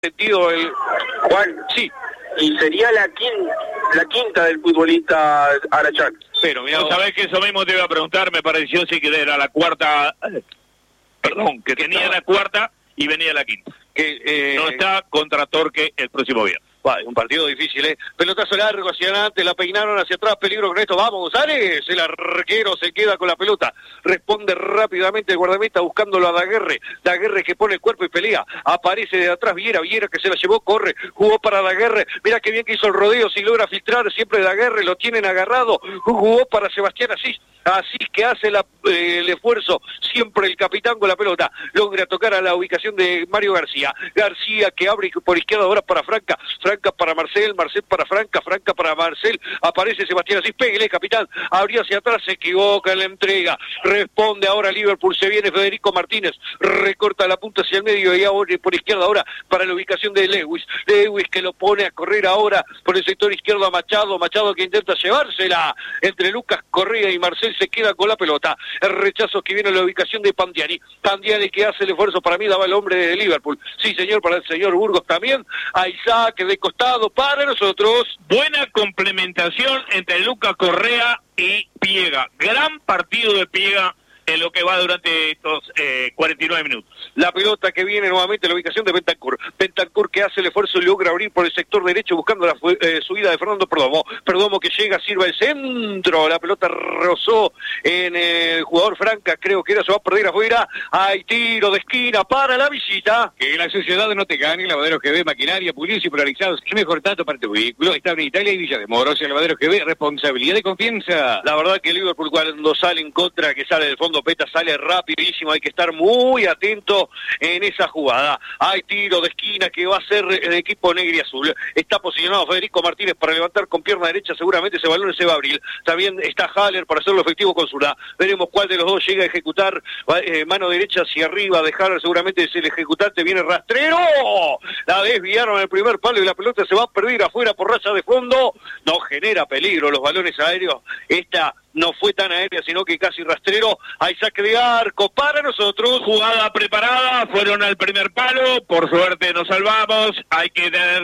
sentido el Juan, sí, y sería la quinta del futbolista Arachán. pero mira, Vos sabés que eso mismo te iba a preguntar, me pareció sí que era la cuarta, perdón, que tenía la cuarta y venía la quinta. que No está contra Torque el próximo viernes. un partido difícil, pelotazo largo hacia adelante, la peinaron hacia atrás, peligro con esto, vamos González, el arquero se queda con la pelota, responde rápidamente el guardameta buscándolo a Daguerre que pone el cuerpo y pelea, aparece de atrás Viera que se la llevó, corre, jugó para Daguerre, mira qué bien que hizo el rodeo, si logra filtrar siempre Daguerre, lo tienen agarrado, jugó para Sebastián Asís que hace el esfuerzo, siempre el capitán con la pelota, logra tocar a la ubicación de Mario García que abre por izquierda ahora para Franca para Marcel para Franca para Marcel, aparece Sebastián Asís, pégale capitán, abrió hacia atrás, se equivoca en la entrega, responde ahora Liverpool, se viene Federico Martínez, recorta la punta hacia el medio y ahora por izquierda ahora para la ubicación de Lewis que lo pone a correr ahora por el sector izquierdo a Machado que intenta llevársela entre Lucas Correa y Marcel, se queda con la pelota, el rechazo que viene a la ubicación de Pandiani que hace el esfuerzo, para mí daba el hombre de Liverpool, sí señor, para el señor Burgos también, hay saque de costado para nosotros. Buena complementación entre Lucas Correa y Piega, gran partido de Piega en lo que va durante estos 49 minutos. La pelota que viene nuevamente a la ubicación de Bentancur que hace el esfuerzo y logra abrir por el sector derecho buscando la subida de Fernando Perdomo que llega, sirva el centro, la pelota rozó en el jugador Franca, creo que era, se va a perder afuera, hay tiro de esquina para la visita. Que la sociedad no te gane, Lavaderos GB, maquinaria, pulidos y polarizados, el mejor trato para tu vehículo, está en Italia y Villa de Moros, y Lavaderos GB, responsabilidad y confianza. La verdad que Liverpool cuando sale en contra, que sale del fondo Peta, sale rapidísimo, hay que estar muy atento en esa jugada. Hay tiro de esquina que va a ser el equipo negro y azul. Está posicionado Federico Martínez para levantar con pierna derecha, seguramente ese balón se va a abrir. También está Haller para hacerlo efectivo con Zurá. Veremos cuál de los dos llega a ejecutar. Mano derecha hacia arriba de Haller, seguramente es el ejecutante, viene rastrero. La desviaron en el primer palo y la pelota se va a perder afuera por raya de fondo. No genera peligro los balones aéreos. Esta no fue tan aérea, sino que casi rastrero. Hay saque de arco para nosotros. Jugada preparada, fueron al primer palo, por suerte nos salvamos. Hay que tener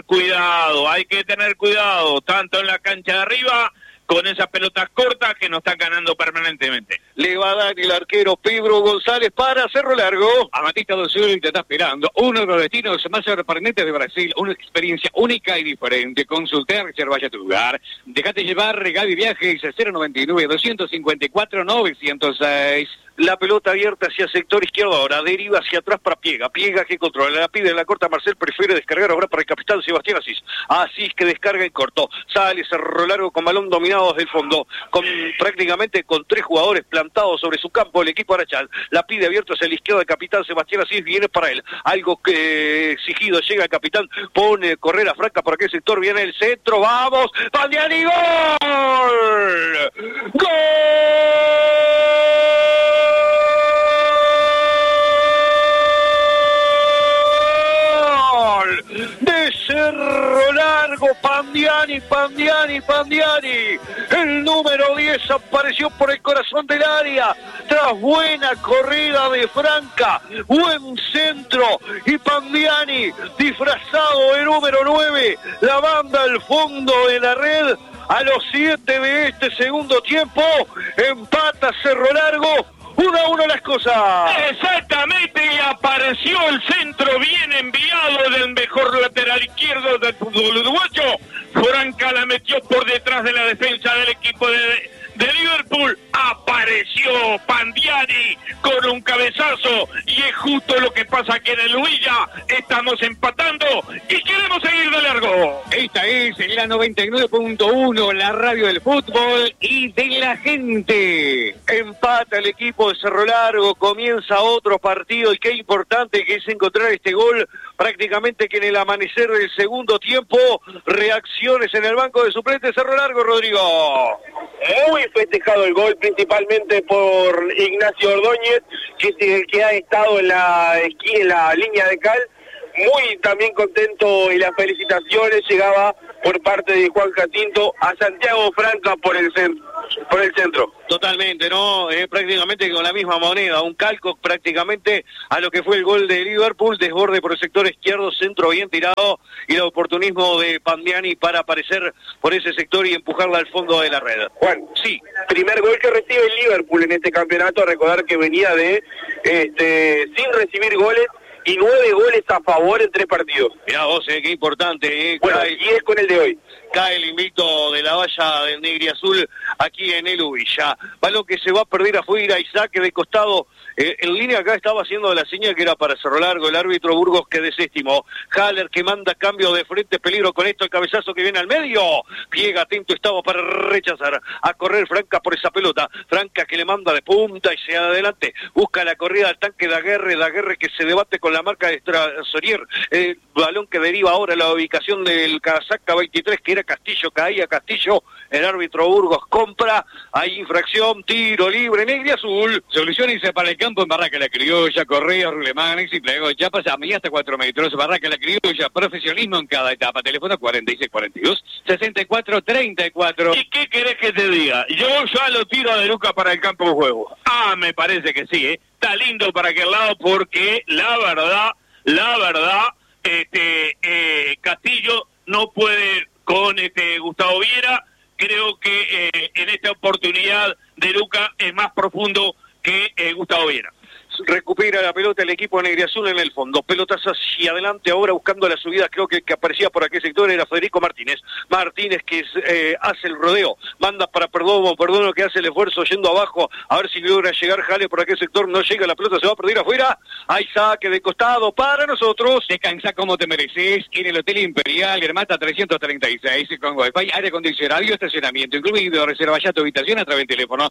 cuidado, tanto en la cancha de arriba, con esas pelotas cortas que nos están ganando permanentemente. Le va a dar el arquero Pedro González para Cerro Largo. Amatista do Sul te está esperando. Uno de los destinos más sorprendentes de Brasil. Una experiencia única y diferente. Consulta, reserva ya tu lugar. Déjate llevar, Gaby Viajes, 099-254-906. La pelota abierta hacia sector izquierdo ahora, deriva hacia atrás para Piega que controla, la pide en la corta, Marcel prefiere descargar ahora para el capitán Sebastián Asís que descarga en corto, sale Cerro Largo con balón dominado desde el fondo, prácticamente con 3 jugadores plantados sobre su campo, el equipo Arachal, la pide abierta hacia la izquierda del capitán Sebastián Asís, viene para él, algo que exigido, llega el capitán, pone correr a Franca por aquel sector, viene el centro, vamos, Pandiani, ¡gol! ¡Gol! De Cerro Largo, Pandiani, el número 10 apareció por el corazón del área, tras buena corrida de Franca, buen centro, y Pandiani, disfrazado de número 9, la manda al fondo de la red, a los 7 de este segundo tiempo, empata Cerro Largo, 1-1 las cosas. Exactamente, y apareció el centro bien enviado del mejor lateral izquierdo del fútbol uruguayo. Franca la metió por detrás de la defensa del equipo de Liverpool. Apareció Pandiani con un cabezazo y es justo lo que pasa aquí en el Huilla. Estamos empatando y queremos seguir de largo. Esta es la 99.1, la radio del fútbol y de la gente. Empata el equipo de Cerro Largo, comienza otro partido y qué importante que es encontrar este gol prácticamente que en el amanecer del segundo tiempo. Reacciones en el banco de suplentes Cerro Largo, Rodrigo. Muy festejado el gol, principalmente por Ignacio Ordóñez, que es el que ha estado en la línea de cal. muy también contento y las felicitaciones llegaba por parte de Juan Jacinto a Santiago Franca por el centro. Totalmente, ¿no? Prácticamente con la misma moneda, un calco prácticamente a lo que fue el gol de Liverpool, desborde por el sector izquierdo, centro bien tirado y el oportunismo de Pandiani para aparecer por ese sector y empujarla al fondo de la red. Juan, sí. Primer gol que recibe el Liverpool en este campeonato, recordar que venía de sin recibir goles y 9 goles a favor en 3 partidos. Mirá vos, qué importante. Bueno, 10 con el de hoy. Cae el invicto de la valla del Negriazul aquí en el Ubilla. Balón que se va a perder afuera y saque de costado. En línea acá estaba haciendo la señal que era para Cerro Largo, el árbitro Burgos que desestimó. Haller que manda cambio de frente, peligro con esto, el cabezazo que viene al medio. Piega atento estaba para rechazar, a correr Franca por esa pelota. Franca que le manda de punta y se adelante. Busca la corrida al tanque Daguerre que se debate con la marca de Sorier. El balón que deriva ahora a la ubicación del Casaca 23 que era Castillo, caía Castillo. El árbitro Burgos compra, hay infracción, tiro libre, Negriazul. Soluciones para el campo en Barraca La Criolla, Correos, Rulemanes y Plego, Chiapas, a mí hasta 4 metros, Barraca La Criolla, profesionalismo en cada etapa, teléfono 4642-6434. ¿Y qué querés que te diga? Yo ya lo tiro a De Luca para el campo de juego. Me parece que sí, está lindo para aquel lado porque la verdad, Castillo no puede con Gustavo Viera. Creo que en esta oportunidad De Luca es más profundo que Gustavo Viera. Recupera la pelota el equipo Negriazul en el fondo, pelotas hacia adelante ahora buscando la subida, creo que el que aparecía por aquel sector era Federico Martínez que hace el rodeo, manda para Perdomo que hace el esfuerzo yendo abajo, a ver si logra llegar Jale por aquel sector, no llega, la pelota se va a perder afuera, hay saque de costado para nosotros. Descansa como te mereces en el Hotel Imperial, Germata 336, con wifi, aire acondicionado y estacionamiento incluido, reserva ya tu habitación a través del teléfono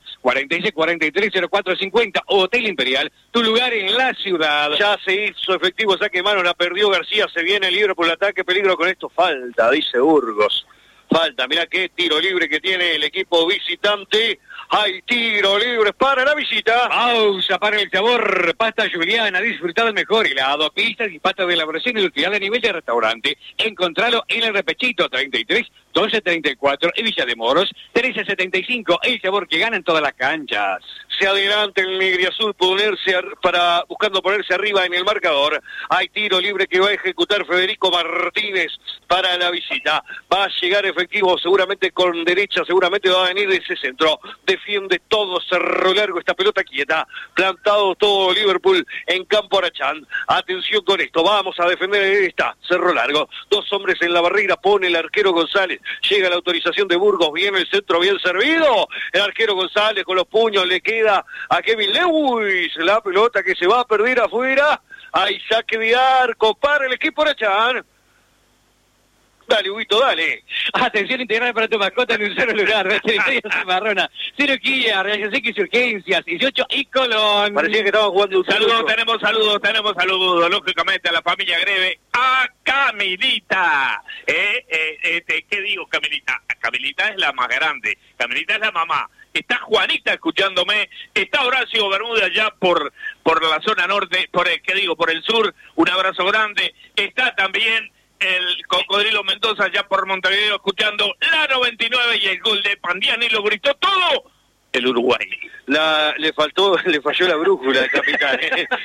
46430450, Hotel Imperial, tu lugar en la ciudad. Ya se hizo efectivo saque de mano, la perdió García, se viene libre por el ataque, peligro con esto, falta, dice Burgos. Falta, mirá qué tiro libre que tiene el equipo visitante. Hay tiro libre para la visita. Pausa para el sabor. Pasta Juliana, disfrutar del mejor helado, pistas y pasta de elaboración industrial a nivel de restaurante. Encontralo en el Repechito 33 1234 en Villa de Moros 1375. El sabor que gana en todas las canchas. Se adelanta el Negriazul buscando ponerse arriba en el marcador. Hay tiro libre que va a ejecutar Federico Martínez para la visita. Va a llegar efectivo seguramente con derecha, seguramente va a venir de ese centro. Defiende todo Cerro Largo, esta pelota quieta. Plantado todo Liverpool en campo Arachán. Atención con esto, vamos a defender esta Cerro Largo. 2 hombres en la barrera, pone el arquero González. Llega la autorización de Burgos, viene el centro bien servido. El arquero González con los puños le queda a Kevin Lewis. La pelota que se va a perder afuera. Hay saque de arco para el equipo Arachán. Dale, Huguito, dale. Atención integral para tu mascota en un solo lugar. Veterinaria Cimarrona. Cirugía, rayos X, urgencias, 18 y Colón. Parecía que estaban jugando un saludo. Tenemos saludos, lógicamente, a la familia Greve. A Camilita. ¿Qué digo, Camilita? Camilita es la más grande. Camilita es la mamá. Está Juanita escuchándome, está Horacio Bermúdez allá por la zona norte, por el sur, un abrazo grande. Está también el Cocodrilo Mendoza allá por Montevideo escuchando la 99 y el gol de Pandiani lo gritó todo el Uruguay. Le falló la brújula al capitán.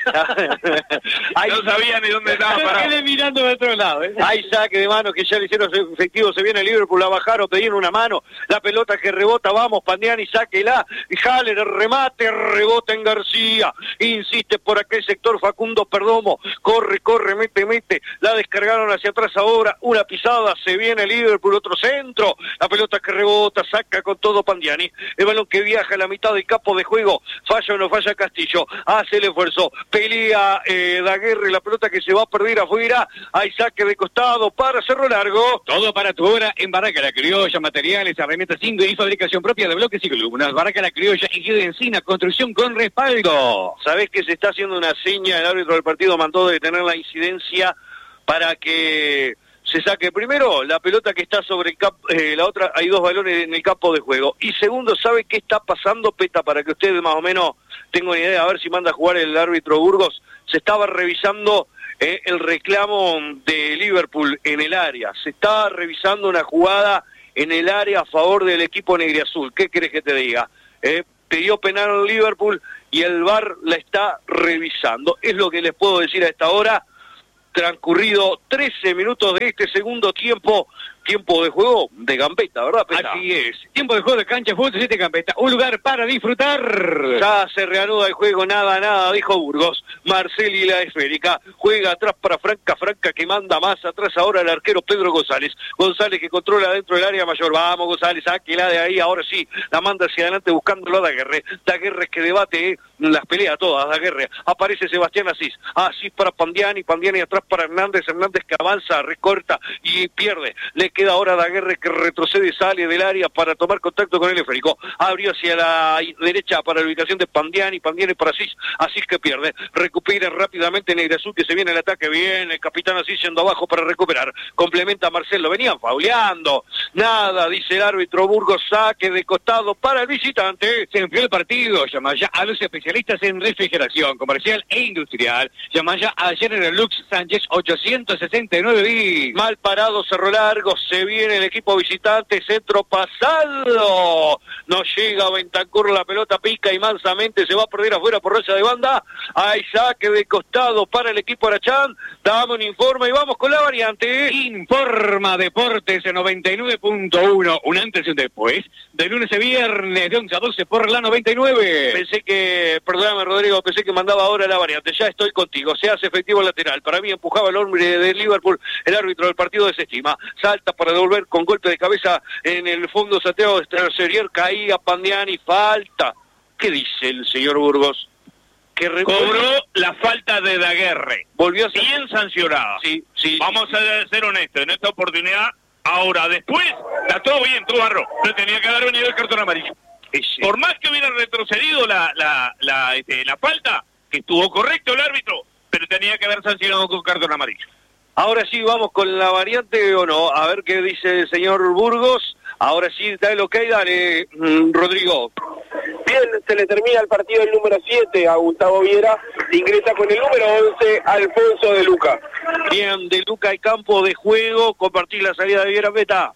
No sabía ni dónde estaba parado. Quedé mirando de otro lado. Hay saque de mano que ya le hicieron efectivo, se viene el Liverpool, la bajaron, pedían una mano, la pelota que rebota, vamos, Pandiani, sáquela, Haller, remate, rebota en García, insiste por aquel sector Facundo Perdomo, corre, mete, la descargaron hacia atrás ahora, una pisada, se viene el Liverpool, otro centro, la pelota que rebota, saca con todo Pandiani, el balón que viaja a la mitad del campo de juego, falla o no falla Castillo, hace el esfuerzo, pelea Daguerre, la pelota que se va a perder afuera, hay saque de costado para Cerro Largo. Todo para tu obra en Barraca La Criolla, materiales, herramientas y fabricación propia de bloques y columnas. Barraca La Criolla, Ejido de Encina, construcción con respaldo. ¿Sabés que se está haciendo una seña? El árbitro del partido mandó de tener la incidencia para que se saque primero la pelota que está sobre el campo, la otra, hay 2 balones en el campo de juego. Y segundo, ¿sabe qué está pasando, Peta? Para que ustedes más o menos tengan una idea, a ver si manda a jugar el árbitro Burgos. Se estaba revisando el reclamo de Liverpool en el área. Se está revisando una jugada en el área a favor del equipo negriazul. ¿Qué querés que te diga? Pidió penal al Liverpool y el VAR la está revisando. Es lo que les puedo decir a esta hora. Transcurrido 13 minutos de este segundo tiempo de juego de gambeta, ¿verdad, Peta? Así es. Tiempo de juego de cancha, fútbol 7 gambeta. Un lugar para disfrutar. Ya se reanuda el juego, nada, dijo Burgos. Marceli la esférica. Juega atrás para Franca que manda más atrás ahora el arquero Pedro González. González que controla dentro del área mayor. Vamos, González, sáquela de ahí. Ahora sí, la manda hacia adelante buscándolo a Daguerre. Daguerre que debate las peleas todas, Daguerre. Aparece Sebastián Asís. Asís para Pandiani atrás para Hernández que avanza, recorta y pierde. Le queda ahora Daguerre que retrocede y sale del área para tomar contacto con el esférico. Abrió hacia la derecha para la ubicación de Pandiani para Asís que pierde. Recupera rápidamente Negriazul que se viene el ataque. Bien, el capitán Asís yendo abajo para recuperar. Complementa a Marcelo. Venían fauleando. Nada, dice el árbitro Burgos. Saque de costado para el visitante. Se enfrió el partido. Llama ya a los especialistas en refrigeración comercial e industrial. Llama ya a General Lux Sánchez 869 bis. Mal parado, cerró largo. Se viene el equipo visitante, centro pasado. No llega Bentancur, la pelota pica y mansamente se va a perder afuera por raya de banda. Hay saque de costado para el equipo Arachán. Dame un informe y vamos con la variante. Informa Deportes 99.1. Un antes y un después. De lunes a viernes de 11 a 12 por la 99. Perdóname Rodrigo, pensé que mandaba ahora la variante. Ya estoy contigo. Se hace efectivo el lateral. Para mí empujaba el hombre de Liverpool. El árbitro del partido desestima. Salta para devolver con golpe de cabeza en el fondo Santiago de Estraserier, caía Pandiani, falta. ¿Qué dice el señor Burgos? Que cobró la falta de Daguerre. Volvió a ser bien sancionada. Sí. Vamos a ser honestos, en esta oportunidad, ahora, después, está todo bien, tú Barro, pero tenía que haber venido el cartón amarillo. Por más que hubiera retrocedido la falta, que estuvo correcto el árbitro, pero tenía que haber sancionado con cartón amarillo. Ahora sí, vamos con la variante o no. A ver qué dice el señor Burgos. Ahora sí, dale lo que dale, Rodrigo. Bien, se le termina el partido el número 7 a Gustavo Viera. Ingresa con el número 11, Alfonso De Luca. Bien, De Luca y campo de juego. Compartir la salida de Viera, Beta.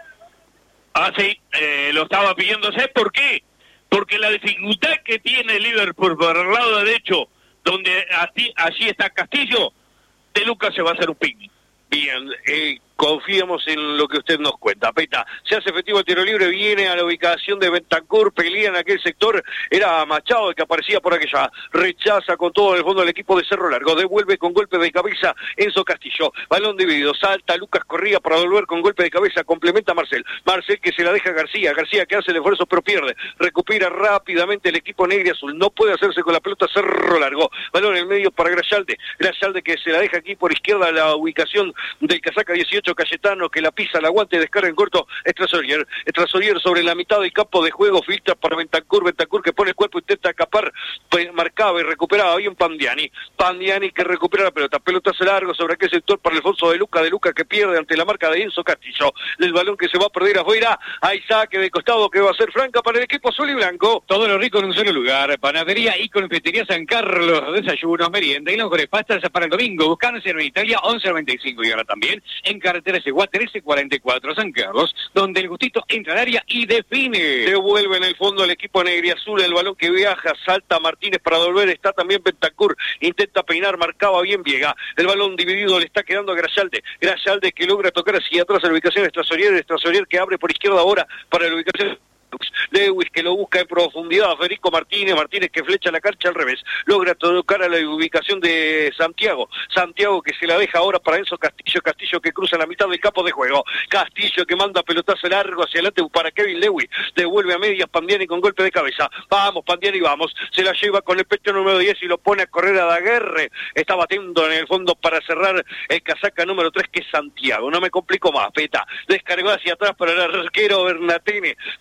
Sí, lo estaba pidiéndose. ¿Por qué? Porque la dificultad que tiene Liverpool por el lado derecho, donde allí está Castillo, De Luca se va a hacer un picnic. Bien, confiemos en lo que usted nos cuenta. Peta, se hace efectivo el tiro libre, viene a la ubicación de Bentancur, pelea en aquel sector, era Machado el que aparecía por aquella, rechaza con todo el fondo el equipo de Cerro Largo, devuelve con golpe de cabeza Enzo Castillo, balón dividido, salta Lucas Corría para devolver con golpe de cabeza, complementa Marcel que se la deja a García que hace el esfuerzo pero pierde, recupera rápidamente el equipo negriazul, no puede hacerse con la pelota Cerro Largo, balón en el medio para Grayalde que se la deja aquí por izquierda a la ubicación del casaca 18 Cayetano que la pisa, la aguante, descarga en corto Estrasorier sobre la mitad del campo de juego, filtra para Bentancur que pone el cuerpo, intenta escapar, marcaba y recuperaba bien Pandiani que recupera la pelotazo largo sobre aquel sector para Alfonso De Luca que pierde ante la marca de Enzo Castillo, el balón que se va a perder afuera, hay saque de costado que va a ser franca para el equipo azul y blanco. Todo lo rico en un solo lugar, panadería y confitería San Carlos, desayunos, merienda y las mejores pastas para el domingo, buscándose en Italia 11.95 y ahora también en carretera Seguá 1344 San Carlos, donde el gustito entra al área y define. Devuelve en el fondo el equipo negriazul, el balón que viaja, salta Martínez para devolver, está también Bentancur, intenta peinar, marcaba bien Viega, el balón dividido le está quedando a Grayalde que logra tocar hacia atrás a la ubicación de Estrasorier que abre por izquierda ahora para la ubicación Lewis que lo busca en profundidad, Federico Martínez que flecha la cancha al revés, logra tocar a la ubicación de Santiago que se la deja ahora para Enzo Castillo que cruza la mitad del campo de juego, Castillo que manda pelotazo largo hacia adelante para Kevin Lewis, devuelve a medias Pandiani con golpe de cabeza, vamos Pandiani, se la lleva con el pecho número 10 y lo pone a correr a Daguerre, está batiendo en el fondo para cerrar el casaca número 3 que es Santiago, no me complico más, Peta, descargó hacia atrás para el arquero Bernatene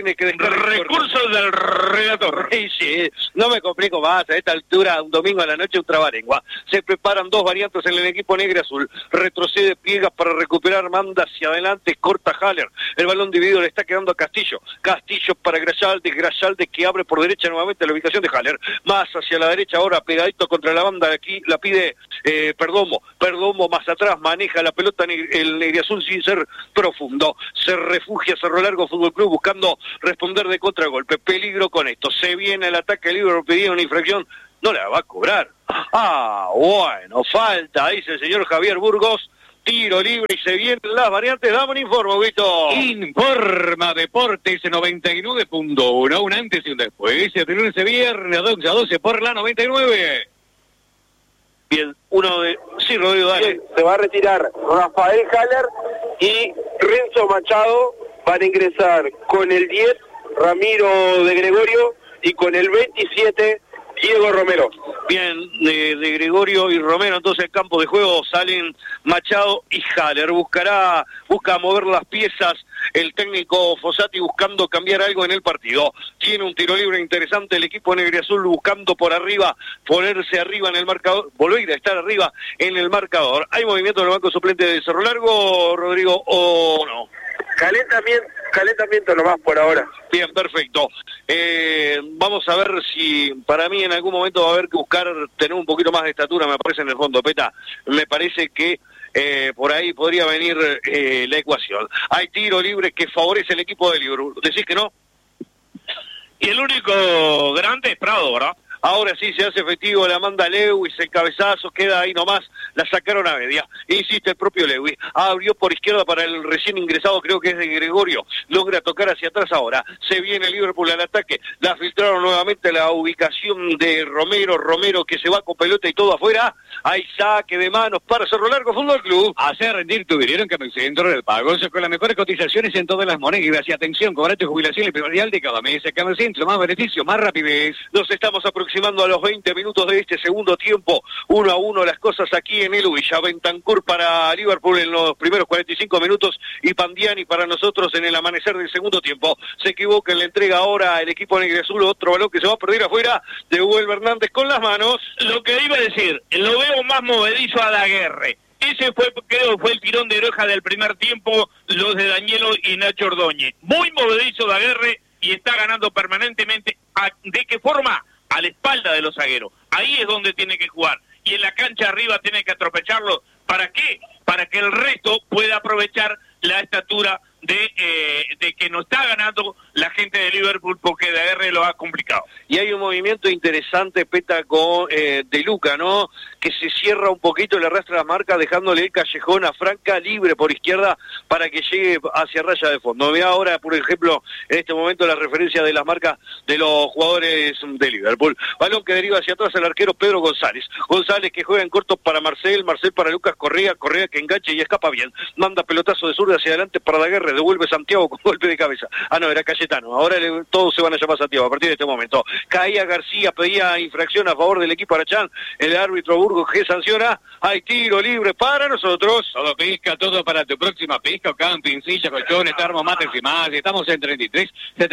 tiene que descargar. Recursos del relator. Sí, no me complico más, a esta altura, un domingo a la noche, un trabalengua. Se preparan dos variantes en el equipo negro y azul. Retrocede Piegas para recuperar, manda hacia adelante, corta Haller. El balón dividido le está quedando a Castillo. Castillo para Grayalde que abre por derecha nuevamente la ubicación de Haller. Más hacia la derecha ahora, pegadito contra la banda, aquí la pide Perdomo más atrás, maneja la pelota el negriazul sin ser profundo. Se refugia Cerro Largo Fútbol Club buscando responder de contragolpe. Peligro con esto. Se viene el ataque, el Liverpool pedía una infracción. No la va a cobrar. Bueno, falta, dice el señor Javier Burgos. Tiro libre y se vienen las variantes. Dame un informe, Guito. Informa Deportes 99.1. Un antes y un después. De lunes a viernes a 12 por la 99. Bien, sí, Rodrigo, dale. Bien, se va a retirar Rafael Haller y Renzo Machado. Van a ingresar con el 10 Ramiro de Gregorio y con el 27 Diego Romero. Bien, de Gregorio y Romero, entonces el campo de juego salen Machado y Haller. Busca mover las piezas el técnico Fossati buscando cambiar algo en el partido. Tiene un tiro libre interesante el equipo negro y azul buscando por arriba, ponerse arriba en el marcador, volver a estar arriba en el marcador. ¿Hay movimiento en el banco suplente de Cerro Largo, Rodrigo, o no? Calentamiento nomás por ahora. Bien, perfecto. Vamos a ver si para mí en algún momento va a haber que buscar tener un poquito más de estatura, me parece en el fondo, Peta. Me parece que por ahí podría venir la ecuación. Hay tiro libre que favorece el equipo de Liverpool. ¿Decís que no? Y el único grande es Prado, ¿verdad? Ahora sí se hace efectivo, la manda Lewis, el cabezazo, queda ahí nomás, la sacaron a media. Insiste el propio Lewis, abrió por izquierda para el recién ingresado, creo que es de Gregorio, logra tocar hacia atrás ahora, se viene el Liverpool al ataque, la filtraron nuevamente la ubicación de Romero que se va con pelota y todo afuera, hay saque de manos para Cerro Largo Fútbol Club. Hacer rendir tu dinero en Camicentro del Pago, con las mejores cotizaciones en todas las monedas y atención, cobrate jubilación y primordial de cada mes, Camicentro, más beneficio, más rapidez. Nos estamos aproximando a los 20 minutos de este segundo tiempo, 1-1 las cosas aquí en el Huilla. Bentancur para Liverpool en los primeros 45 minutos y Pandiani para nosotros en el amanecer del segundo tiempo. Se equivoca en la entrega ahora el equipo negriazul, otro balón que se va a perder afuera, devuelve Hernández con las manos. Lo que iba a decir, lo veo más movedizo a Daguerre. Ese creo fue el tirón de oreja del primer tiempo, los de Danielo y Nacho Ordóñez. Muy movedizo Daguerre y está ganando permanentemente. ¿De qué forma? A la espalda de los zagueros. Ahí es donde tiene que jugar. Y en la cancha arriba tiene que atropellarlo. ¿Para qué? Para que el resto pueda aprovechar la estatura de que no está ganando la gente de Liverpool porque Daguerre lo ha complicado. Y hay un movimiento interesante, Peta, con De Luca, ¿no? Que se cierra un poquito, le arrastra la marca dejándole el callejón a Franca libre por izquierda para que llegue hacia raya de fondo. Ve ahora, por ejemplo, en este momento la referencia de las marcas de los jugadores de Liverpool. Balón que deriva hacia atrás el arquero Pedro González. González que juega en corto para Marcel para Lucas Correa que enganche y escapa bien. Manda pelotazo de zurda hacia adelante para Daguerre, devuelve Santiago con golpe de cabeza. No, era Cayetano. Ahora todos se van a llamar Santiago a partir de este momento. Caía García, pedía infracción a favor del equipo Arachán. El árbitro Burgos que sanciona. Hay tiro libre para nosotros. Todo pesca, todo para tu próxima pesca, camping, silla, colchones, termo, mates y más. Estamos en 33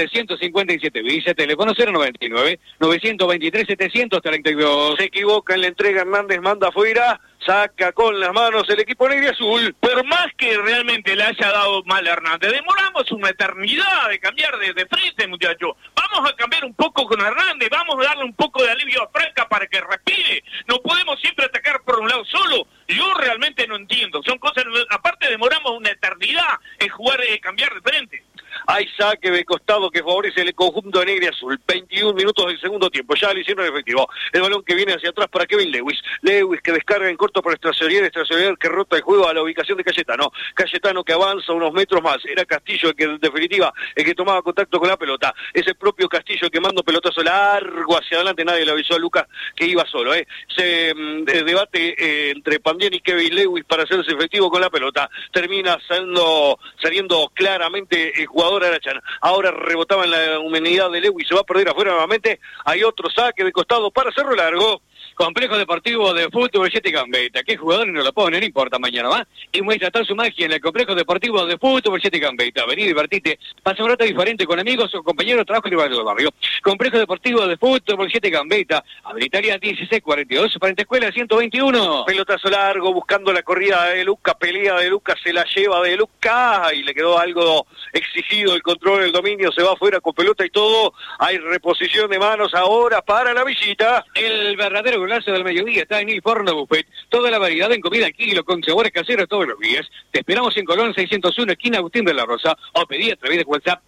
757 Villa, teléfono 099 923 732. Se equivoca en la entrega, Hernández manda afuera. Saca con las manos el equipo negro y azul. Por más que realmente le haya dado mal a Hernández, demoramos una eternidad de cambiar de frente, muchachos. Vamos a cambiar un poco con Hernández, vamos a darle un poco de alivio a Franca para que respire. No podemos siempre atacar por un lado solo. Yo realmente no entiendo. Son cosas, aparte demoramos una eternidad en jugar, cambiar de frente. Hay saque de costado que favorece el conjunto de negro y azul. 21 minutos del segundo tiempo. Ya lo hicieron efectivo. El balón que viene hacia atrás para Kevin Lewis. Lewis que descarga en corto para Estrasolier que rota el juego a la ubicación de Cayetano. Cayetano que avanza unos metros más. Era Castillo el que en definitiva el que tomaba contacto con la pelota. Es el propio Castillo que manda un pelotazo largo hacia adelante. Nadie le avisó a Lucas que iba solo. Se debate entre Pandiani y Kevin Lewis para hacerse efectivo con la pelota. Termina saliendo claramente el jugador Arachán. Ahora rebotaba en la humanidad de Lewis, se va a perder afuera nuevamente. Hay otro saque de costado para Cerro Largo. Complejo Deportivo de Fútbol 7 Gambetta. ¿Qué jugadores no lo ponen? No importa, mañana va y muestra toda su magia en el Complejo Deportivo de Fútbol 7 Gambetta. Vení, divertite, pasa un rato diferente con amigos o compañeros de trabajo del barrio. Complejo Deportivo de Fútbol 7 Gambetta, Habilitaria 1642, frente a Escuela 121. Pelotazo largo, buscando la corrida de Luca, pelea de Luca, se la lleva de Luca, y le quedó algo exigido, el control, el dominio, se va afuera con pelota y todo. Hay reposición de manos ahora para la visita. El verdadero golazo del mediodía está en Il Forno Buffet. Toda la variedad en comida al kilo con sabores caseros todos los días. Te esperamos en Colón 601, esquina Agustín de la Rosa, o pedí a través de WhatsApp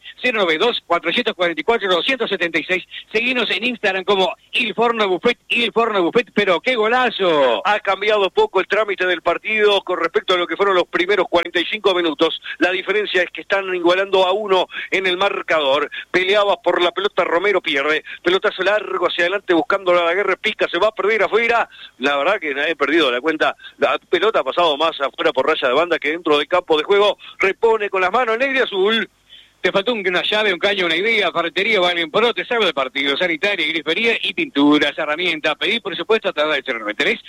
092-444-276. Seguinos en Instagram como Il Forno Buffet, pero ¡qué golazo! Ha cambiado poco el trámite del partido con respecto a lo que fueron los primeros 45 minutos. La diferencia es que están igualando a 1 en el marcador. Peleaba por la pelota, Romero pierde. Pelotazo largo hacia adelante buscando la guerra, pica, se va a perder afuera. La verdad que he perdido la cuenta. La pelota ha pasado más afuera por raya de banda que dentro del campo de juego. Repone con las manos negro y azul. Te faltó una llave, un caño, una idea, ferretería, Valen Pro, te salvo de partido, sanitaria, grifería y pinturas, herramientas. Pedí presupuesto a través del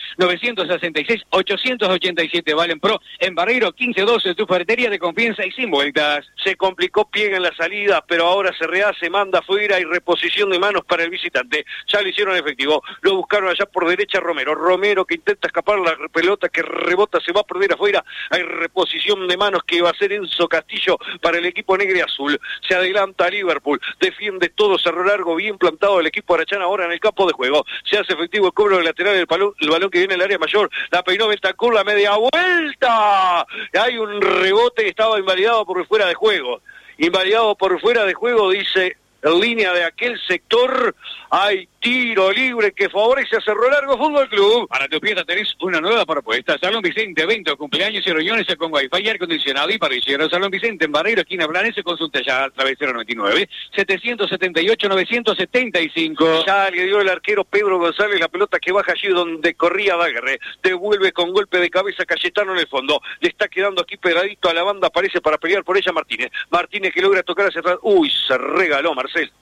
093-966-887 Valen Pro, en Barreiro 1512, tu ferretería de confianza y sin vueltas. Se complicó Piega en la salida, pero ahora se rehace, manda afuera y reposición de manos para el visitante. Ya lo hicieron efectivo, lo buscaron allá por derecha Romero. Romero que intenta escapar, la pelota que rebota, se va a perder afuera. Hay reposición de manos que va a ser Enzo Castillo para el equipo negro y azul. Se adelanta Liverpool, defiende todo, cerro largo, bien plantado el equipo Arachán ahora en el campo de juego. Se hace efectivo el cobro del lateral del balón, el balón que viene al área mayor. La peinó Bentancur, la media vuelta. Hay un rebote que estaba invalidado por fuera de juego. Invalidado por fuera de juego, dice en línea de aquel sector. Hay tiro libre que favorece a Cerro Largo Fútbol Club. Para tu fiesta tenés una nueva propuesta. Salón Vicente, eventos, cumpleaños y reuniones con wifi, aire acondicionado y parrillero. Salón Vicente en Barreiro, esquina Blanes, consulta ya a través de 099-778-975. Ya le dio el arquero Pedro González la pelota que baja allí donde corría Daguerre. Devuelve con golpe de cabeza Cayetano en el fondo. Le está quedando aquí pegadito a la banda, aparece para pelear por ella Martínez. Martínez que logra tocar hacia atrás. Uy, se regaló Marcel.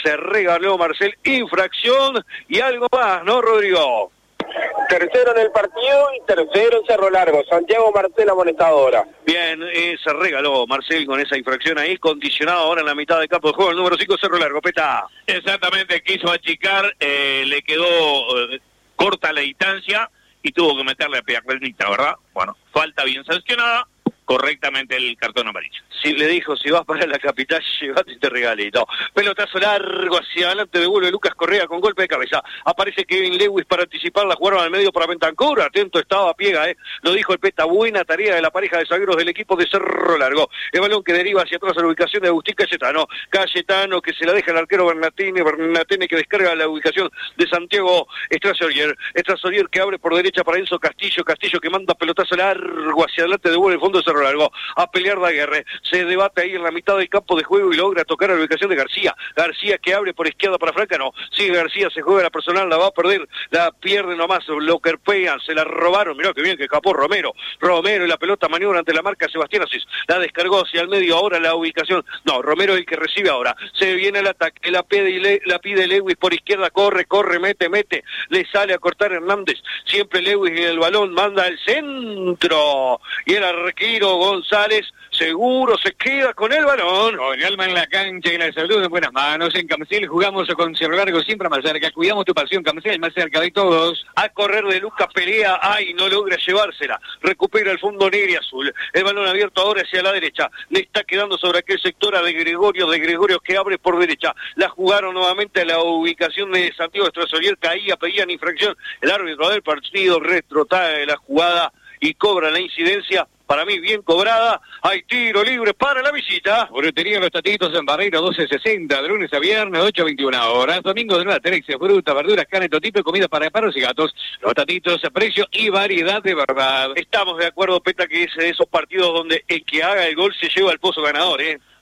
Infracción y algo más, ¿no, Rodrigo? Tercero en el partido y tercero en Cerro Largo. Santiago Marcel amonestadora. Bien, se regaló Marcel con esa infracción ahí, condicionado ahora en la mitad del campo de juego. El número 5, Cerro Largo, Peta. Exactamente, quiso achicar, le quedó corta la distancia y tuvo que meterle a piernita, ¿verdad? Bueno, falta bien sancionada. Correctamente el cartón amarillo. Si le dijo, si vas para la capital, llévate este regalito. Pelotazo largo hacia adelante, devuelve Lucas Correa con golpe de cabeza. Aparece Kevin Lewis para anticipar, la jugaron al medio para Bentancur. Atento estaba Piega, lo dijo el Peta. Buena tarea de la pareja de zagueros del equipo de Cerro Largo. El balón que deriva hacia atrás a la ubicación de Agustín Cayetano. Cayetano que se la deja al arquero Bernatene que descarga la ubicación de Santiago Estrasorier. Estrasorier que abre por derecha para Enzo Castillo. Castillo que manda pelotazo largo hacia adelante, devuelve el fondo de Cerro Largo a pelear Daguerre. Se debate ahí en la mitad del campo de juego y logra tocar a la ubicación de García. García que abre por izquierda para Franca, no. Sigue García, se juega la personal, la va a perder, la pierde nomás, lo kerpean, se la robaron. Mirá que bien que escapó Romero. Romero y la pelota maniobra ante la marca Sebastián Asís. La descargó hacia el medio, ahora la ubicación. No, Romero es el que recibe ahora. Se viene el ataque, la pide Lewis por izquierda, corre, mete. Le sale a cortar Hernández. Siempre Lewis en el balón, manda al centro. Y el arquero González seguro se queda con el balón. Con el alma en la cancha y la salud en buenas manos. En Camcel jugamos con Cerro Largo siempre más cerca. Cuidamos tu pasión, Camcel, más cerca de todos. A correr de Lucas, pelea, no logra llevársela. Recupera el fondo negro y azul. El balón abierto ahora hacia la derecha. Le está quedando sobre aquel sector a de Gregorio que abre por derecha. La jugaron nuevamente a la ubicación de Santiago Estrasorier. Pedían infracción. El árbitro del partido retrotrae la jugada y cobra la incidencia. Para mí bien cobrada, hay tiro libre para la visita. Frutería Los Tatitos en Barreiro 1260, de lunes a viernes, 8:21 horas. Domingo de nueva Terexia, fruta, verduras, carne, todo tipo de comida para perros y gatos. Los Tatitos, precio y variedad de verdad. Estamos de acuerdo, Peta, que es de esos partidos donde el que haga el gol se lleva al pozo ganador,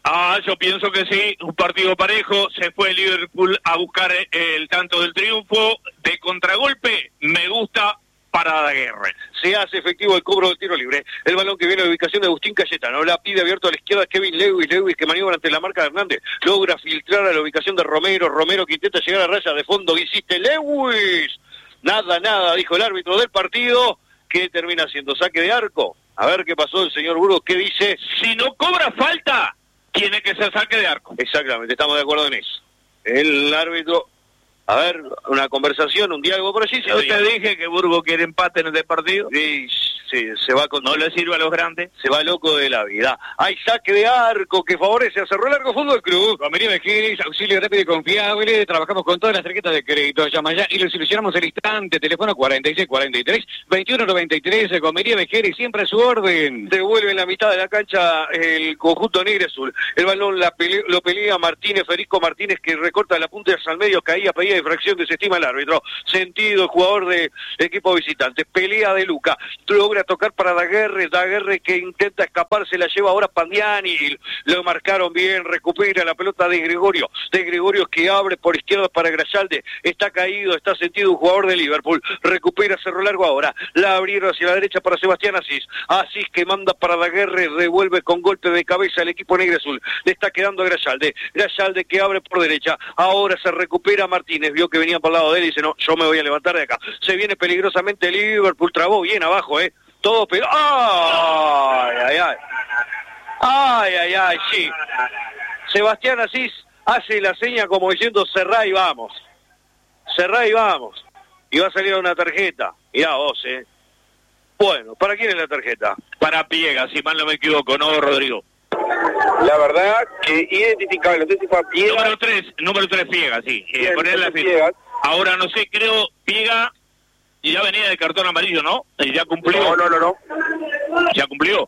yo pienso que sí, un partido parejo. Se fue el Liverpool a buscar el tanto del triunfo. De contragolpe, me gusta para Daguerre. Se hace efectivo el cobro del tiro libre. El balón que viene a la ubicación de Agustín Cayetano. La pide abierto a la izquierda Kevin Lewis que maniobra ante la marca de Hernández. Logra filtrar a la ubicación de Romero que intenta llegar a raya de fondo. Hiciste Lewis. Nada, dijo el árbitro del partido. ¿Qué termina haciendo? ¿Saque de arco? A ver qué pasó el señor Burgos, ¿qué dice? Si no cobra falta, tiene que ser saque de arco. Exactamente, estamos de acuerdo en eso. El árbitro, a ver, una conversación, un diálogo por allí. Yo te dije que Burgos quiere empate en este partido. Sí, se va con... No le sirve a los grandes. Se va loco de la vida. Hay saque de arco que favorece a Cerro Largo Fútbol Club. Comería Vejeres, auxilio rápido y confiable. Trabajamos con todas las tarjetas de crédito. Llama ya y lo solucionamos al instante. Teléfono 4643-2193. Comería Vejeres, siempre a su orden. Devuelve en la mitad de la cancha el conjunto negro azul. El balón lo pelea Martínez, Federico Martínez, que recorta la punta hacia el medio, pedía infracción, desestima el árbitro. Sentido el jugador del equipo visitante. Pelea de Luca. Logra tocar para Daguerre que intenta escaparse, la lleva ahora Pandiani, lo marcaron bien, recupera la pelota de Gregorio que abre por izquierda para Grayalde, está caído, está sentido un jugador de Liverpool, recupera Cerro Largo ahora, la abrieron hacia la derecha para Sebastián Asís que manda para Daguerre, revuelve con golpe de cabeza el equipo negro azul, le está quedando a Grayalde que abre por derecha, ahora se recupera Martínez, vio que venía por el lado de él y dice, no, yo me voy a levantar de acá, se viene peligrosamente Liverpool, trabó bien abajo, todo pero ¡ay! Sí. Sebastián Asís hace la seña como diciendo cerrá y vamos. Y va a salir una tarjeta. Mirá vos, Bueno, ¿para quién es la tarjeta? Para Piega, si mal no me equivoco, ¿no, Rodrigo? La verdad que identificable, no sé si fue a Piega. Número 3 Piega, sí. Ponerle Piega. Ahora no sé, creo Piega y ya venía de cartón amarillo, ¿no? Y ya cumplió. No. ¿Ya cumplió?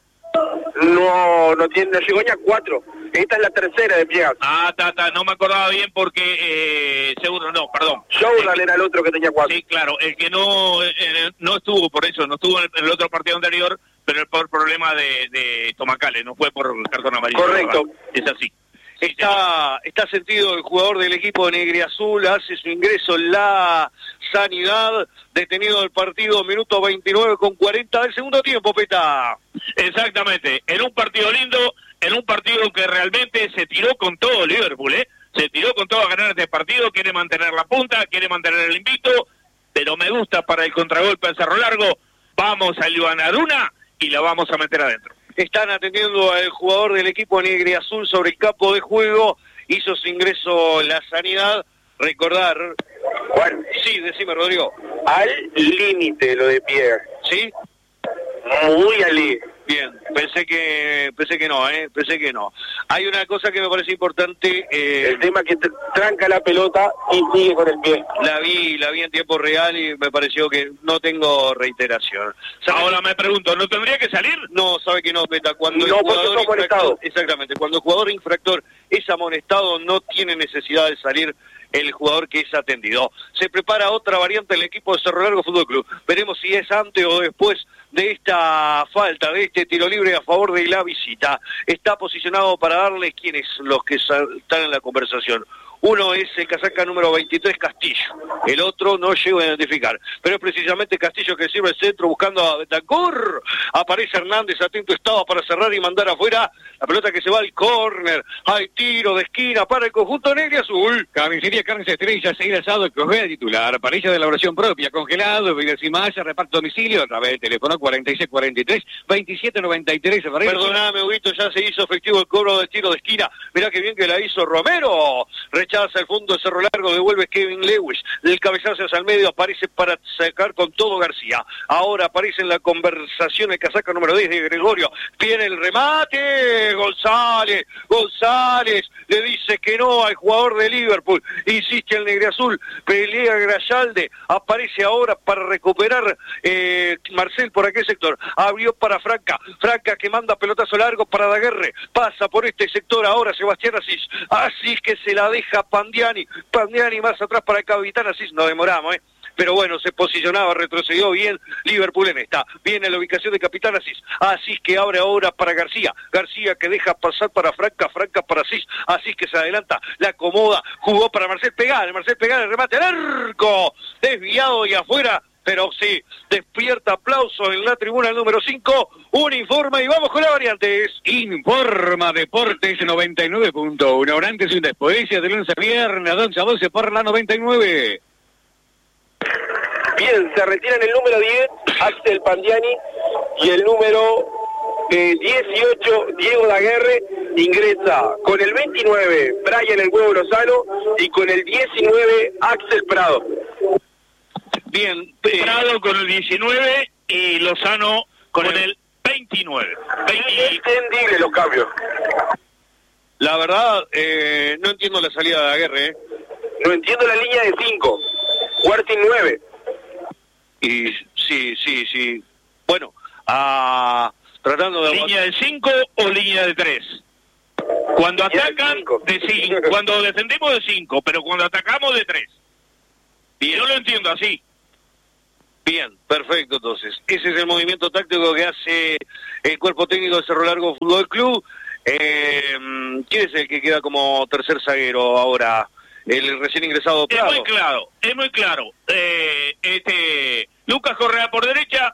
No llegó ni a 4. Esta es la tercera de Piegas. No me acordaba bien porque seguro no, perdón. Jordan era el otro que tenía 4. Sí, claro, el que no estuvo por eso, no estuvo en el otro partido anterior, pero por problema de Tomacales, no fue por cartón amarillo. Correcto. ¿Verdad? Es así. Está sentido el jugador del equipo negriazul, hace su ingreso la Sanidad, detenido el partido, minuto 29 con 40 del segundo tiempo, Peta. Exactamente, en un partido lindo, en un partido que realmente se tiró con todo Liverpool, se tiró con todo a ganar este partido, quiere mantener la punta, quiere mantener el invicto, pero me gusta para el contragolpe en Cerro Largo, vamos a ganar una y la vamos a meter adentro. Están atendiendo al jugador del equipo negriazul sobre el campo de juego, hizo su ingreso la Sanidad, recordar... Bueno, sí, decime, Rodrigo. Al límite lo de Pierre. ¿Sí? Muy al límite. Bien, pensé que no. Hay una cosa que me parece importante. El tema que tranca la pelota y sigue con el pie. La vi en tiempo real y me pareció que no tengo reiteración. Ahora me pregunto, ¿no tendría que salir? No, sabe que no, Peta. Cuando no, porque es amonestado. Exactamente, cuando el jugador infractor es amonestado no tiene necesidad de salir el jugador que es atendido. Se prepara otra variante del equipo de Cerro Largo Fútbol Club. Veremos si es antes o después de esta falta, de este tiro libre a favor de la visita. Está posicionado para darle quiénes los que están en la conversación. Uno es el casaca número 23, Castillo. El otro no llego a identificar. Pero es precisamente Castillo que sirve el centro buscando a Betancourt. Aparece Hernández, atento estaba para cerrar y mandar afuera. La pelota que se va al córner. Hay tiro de esquina para el conjunto negro y azul. Carnicería Carnes Estrella, seguir asado, cogea titular. Parrilla de elaboración propia, congelado, bebidas y más, reparto domicilio a través del teléfono 4643-2793. Perdóname, Huguito, ya se hizo efectivo el cobro de tiro de esquina. Mirá qué bien que la hizo Romero. Rechaza el fondo de Cerro Largo, devuelve Kevin Lewis, del cabezazo hacia el medio, aparece para sacar con todo García. Ahora aparece en la conversación el casaca número 10 de Gregorio, viene el remate, González le dice que no al jugador de Liverpool, insiste el negriazul, pelea Grayalde, aparece ahora para recuperar Marcel por aquel sector, abrió para Franca que manda pelotazo largo para Daguerre, pasa por este sector ahora Sebastián Asís que se la deja Pandiani más atrás para el capitán Asís, no demoramos, pero bueno, se posicionaba, retrocedió bien Liverpool en esta, viene la ubicación de capitán Asís que abre ahora para García que deja pasar para Franca para Asís que se adelanta, la acomoda, jugó para Marcel Pegal, el remate al arco, desviado y afuera, pero sí, despierta aplausos en la tribuna número 5, un informe y vamos con las variantes. Informa Deportes 99.1, un antes y un después, de lunes a viernes, 11 a 12 por la 99. Bien, se retiran el número 10, Axel Pandiani, y el número 18, Diego Daguerre, ingresa con el 29, Brian El Huevo Lozano, y con el 19, Axel Prado. Bien, Prado con el 19 y Lozano con el 29. Entendible los cambios. La verdad, no entiendo la salida de Daguerre, No entiendo la línea de 5, Huertin 9. Y sí. Bueno, tratando de... ¿Línea de 5 o línea de 3? Cuando atacan, de 5. Cuando defendemos, de 5. Pero cuando atacamos, de 3. Y yo lo entiendo así. Bien, perfecto, entonces. Ese es el movimiento táctico que hace el cuerpo técnico de Cerro Largo Fútbol Club. ¿Quién es el que queda como tercer zaguero ahora? El recién ingresado Prado. Es muy claro. Lucas Correa por derecha,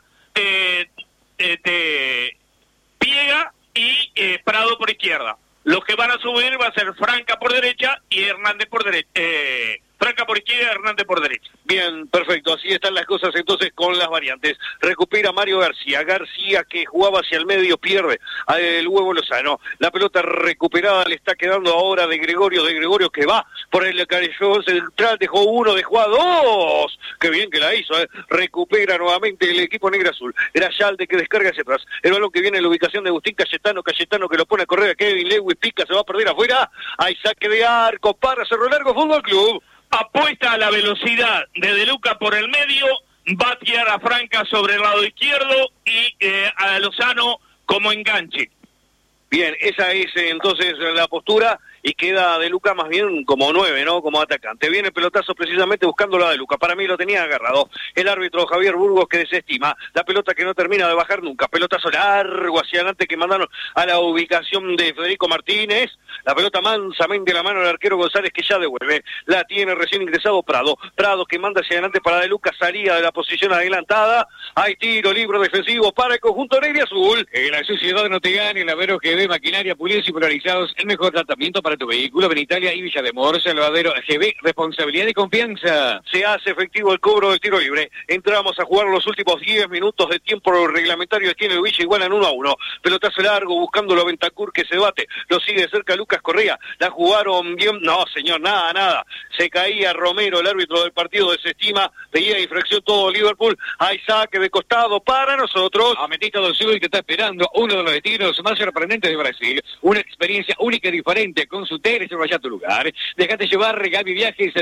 Piega y Prado por izquierda. Los que van a subir va a ser Franca por derecha y Hernández por derecha. Franca por izquierda, Hernández por derecha. Bien, perfecto, así están las cosas entonces con las variantes. Recupera Mario García que jugaba hacia el medio, pierde El Huevo Lozano. La pelota recuperada le está quedando ahora de Gregorio que va por el carrillo central, dejó uno, dejó a dos. Qué bien que la hizo, recupera nuevamente el equipo negro azul. Grayalde que descarga hacia atrás. El balón que viene en la ubicación de Agustín Cayetano que lo pone a correr a Kevin Lewis, pica, se va a perder afuera. Hay saque de arco para Cerro Largo Fútbol Club. Apuesta a la velocidad de De Luca por el medio, va a tirar a Franca sobre el lado izquierdo y a Lozano como enganche. Bien, esa es entonces la postura y queda De Luca más bien como 9, ¿no? Como atacante. Viene el pelotazo precisamente buscando la De Luca. Para mí lo tenía agarrado el árbitro Javier Burgos, que desestima la pelota que no termina de bajar nunca. Pelotazo largo hacia adelante que mandaron a la ubicación de Federico Martínez. La pelota mansamente en la mano del arquero González, que ya devuelve. La tiene recién ingresado Prado. Prado que manda hacia adelante para De Luca, salida de la posición adelantada. Hay tiro libre defensivo para el conjunto negro y azul. En la sociedad no te gane, Lavero GB, maquinaria, pulidos y polarizados, el mejor tratamiento para tu vehículo. En Italia y Villa de Mors, el Lavadero GB, responsabilidad y confianza. Se hace efectivo el cobro del tiro libre. Entramos a jugar los últimos 10 minutos de tiempo reglamentario. Tiene el Villa, igualan 1-1. Pelotazo largo buscándolo a Bentancur, que se bate. Lo sigue de cerca Lucas Correa. La jugaron bien. No, señor, nada. Se caía Romero, el árbitro del partido, desestima. Veía infracción todo Liverpool. Hay saque de costado para nosotros. Ametista do Sul que está esperando uno de los destinos más sorprendentes de Brasil. Una experiencia única y diferente con su hotel, reserva ya tu lugar. Déjate llevar, Gaby Viajes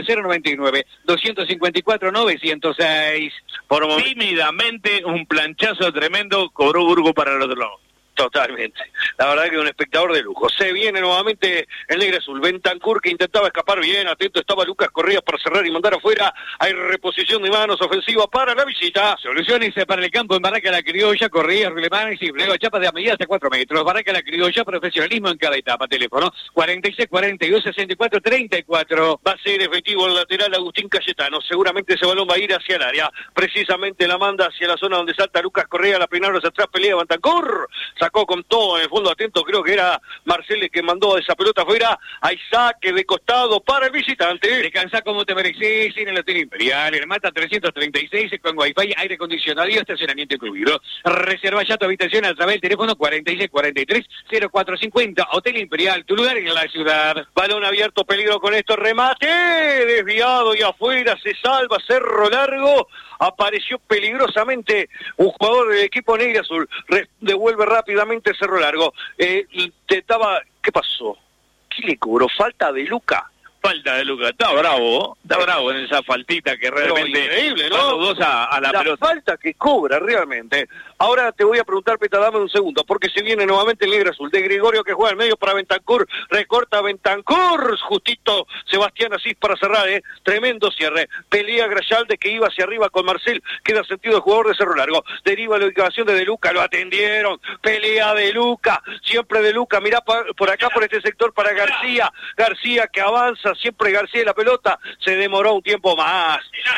099-254-906. Tímidamente, un planchazo tremendo cobró Burgo para el otro lado. Totalmente. La verdad que un espectador de lujo. Se viene nuevamente el negro azul. Bentancur que intentaba escapar bien. Atento estaba Lucas Correa para cerrar y mandar afuera. Hay reposición de manos ofensiva para la visita. Soluciones para el campo en Barraca La Criolla. Correa, Rulemanes y Flego. Chapas de a medida hasta 4 metros. Barraca La Criolla. Profesionalismo en cada etapa. Teléfono 46-42-64-34. Va a ser efectivo el lateral Agustín Cayetano. Seguramente ese balón va a ir hacia el área. Precisamente la manda hacia la zona donde salta Lucas Correa. La peinaron hacia atrás. Pelea Bentancur. Sacó con todo en el fondo, atento, creo que era Marcelo que mandó esa pelota afuera. Hay saque de costado para el visitante. Descansa como te mereces en el Hotel Imperial. El Mata 336 con Wi-Fi, aire acondicionado y estacionamiento incluido. Reserva ya tu habitación a través del teléfono 4643-0450. Hotel Imperial, tu lugar en la ciudad. Balón abierto, peligro con esto, remate, desviado y afuera, se salva Cerro Largo. Apareció peligrosamente un jugador del equipo negro azul. Devuelve rápidamente Cerro Largo. ¿Qué pasó? ¿Qué le cobró? ¿Falta de Luca? Falta de Luca, está bravo en esa faltita que realmente increíble, ¿no? dudosa a la pelota. Falta que cobra realmente. Ahora te voy a preguntar, Peta, dame un segundo, porque se viene nuevamente el negro azul. De Gregorio que juega al medio para Bentancur, recorta Bentancur, justito Sebastián Asís para cerrar, tremendo cierre. Pelea Grayalde que iba hacia arriba con Marcel, queda sentido el jugador de Cerro Largo. Deriva la ubicación de Luca, lo atendieron. Pelea de Luca, siempre de Luca, mirá por acá por este sector para García. García que avanza ingresa siempre García, la pelota se demoró un tiempo más,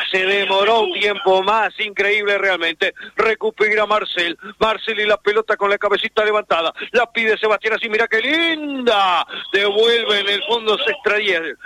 increíble realmente. Recupera Marcel y la pelota con la cabecita levantada, la pide Sebastián así, mira qué linda, devuelve en el fondo Strasier,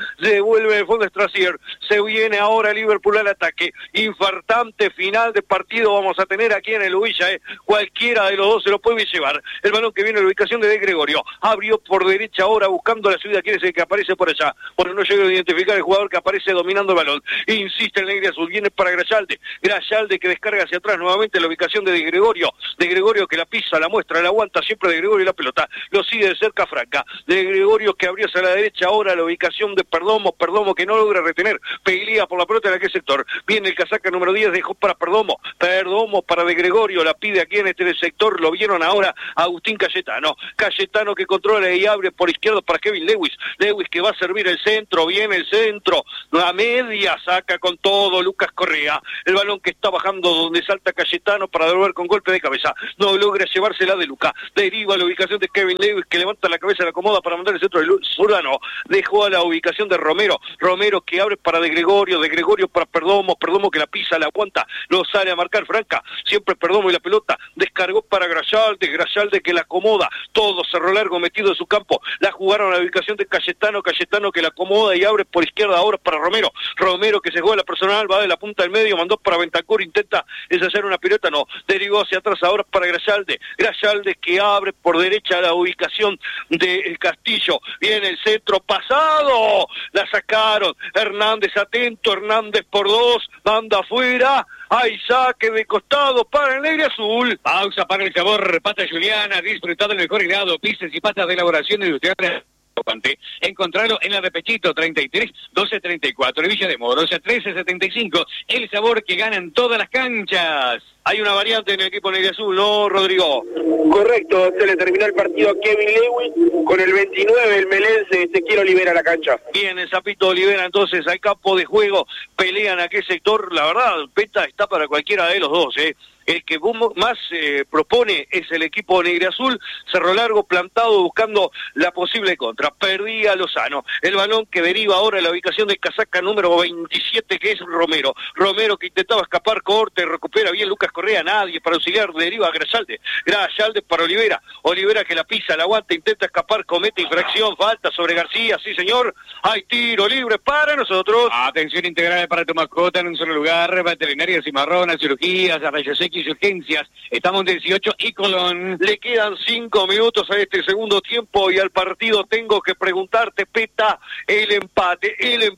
se viene ahora Liverpool al ataque, infartante final de partido vamos a tener aquí en el Ubilla, cualquiera de los dos se lo puede llevar. El balón que viene a la ubicación de Gregorio, abrió por derecha ahora buscando la ciudad, quién es el que aparece por allá, bueno, no llega a identificar el jugador que aparece dominando el balón, insiste el negro azul, viene para Grayalde que descarga hacia atrás nuevamente la ubicación de Gregorio que la pisa, la muestra, la aguanta siempre de Gregorio y la pelota, lo sigue de cerca Franca, de Gregorio que abrió hacia la derecha ahora la ubicación de Perdomo que no logra retener, pelea por la pelota en aquel sector, viene el casaca número 10, dejó para Perdomo para de Gregorio, la pide aquí en este sector, lo vieron ahora Agustín Cayetano que controla y abre por izquierda para Kevin Lewis que va a servir el centro, viene el centro, la media saca con todo Lucas Correa, el balón que está bajando donde salta Cayetano para devolver con golpe de cabeza, no logra llevársela de Luca, deriva a la ubicación de Kevin Lewis que levanta la cabeza, la acomoda para mandar el centro de Zurdano, dejó a la ubicación de Romero que abre para de Gregorio para Perdomo que la pisa, la aguanta, lo sale a marcar Franca, siempre Perdomo y la pelota, descargó para Grayalde que la acomoda, todo cerró largo metido en su campo, la jugaron a la ubicación de Cayetano que la acomoda y abre por izquierda ahora para Romero que se juega la personal, va de la punta del medio, mandó para Bentancur, intenta ensayar una pirueta, no, derivó hacia atrás ahora para Grayalde que abre por derecha a la ubicación del Castillo, viene el centro pasado, la sacaron, Hernández atento, Hernández por dos, manda afuera, hay saque de costado para el negro azul. Pausa para el sabor, pata Juliana, disfrutado el mejor helado, pizzas y patas de elaboración industrial. Encontrarlo en el Repechito 33 1234 de Villa de Moros a 1375, el sabor que gana en todas las canchas. Hay una variante en el equipo negro azul, ¿no, Rodrigo? Correcto, se le terminó el partido a Kevin Lewis, con el 29 el melense Ezequiel Olivera a la cancha. Bien, el Zapito Olivera entonces al campo de juego, pelean a qué sector, la verdad, Peta está para cualquiera de los dos, El que más propone es el equipo negro-azul, cerro largo, plantado, buscando la posible contra. Perdía Lozano. El balón que deriva ahora en la ubicación del casaca número 27, que es Romero que intentaba escapar, corte, recupera bien Lucas Correa, nadie para auxiliar, deriva a Grayalde para Olivera que la pisa, la aguanta, intenta escapar, comete infracción, falta sobre García, sí señor, hay tiro libre para nosotros. Atención integral para tu mascota en un solo lugar, veterinarias y marronas, cirugías, rayos X y urgencias, estamos en 18 y Colón. Le quedan 5 minutos a este segundo tiempo y al partido tengo que preguntarte, Peta, el empate,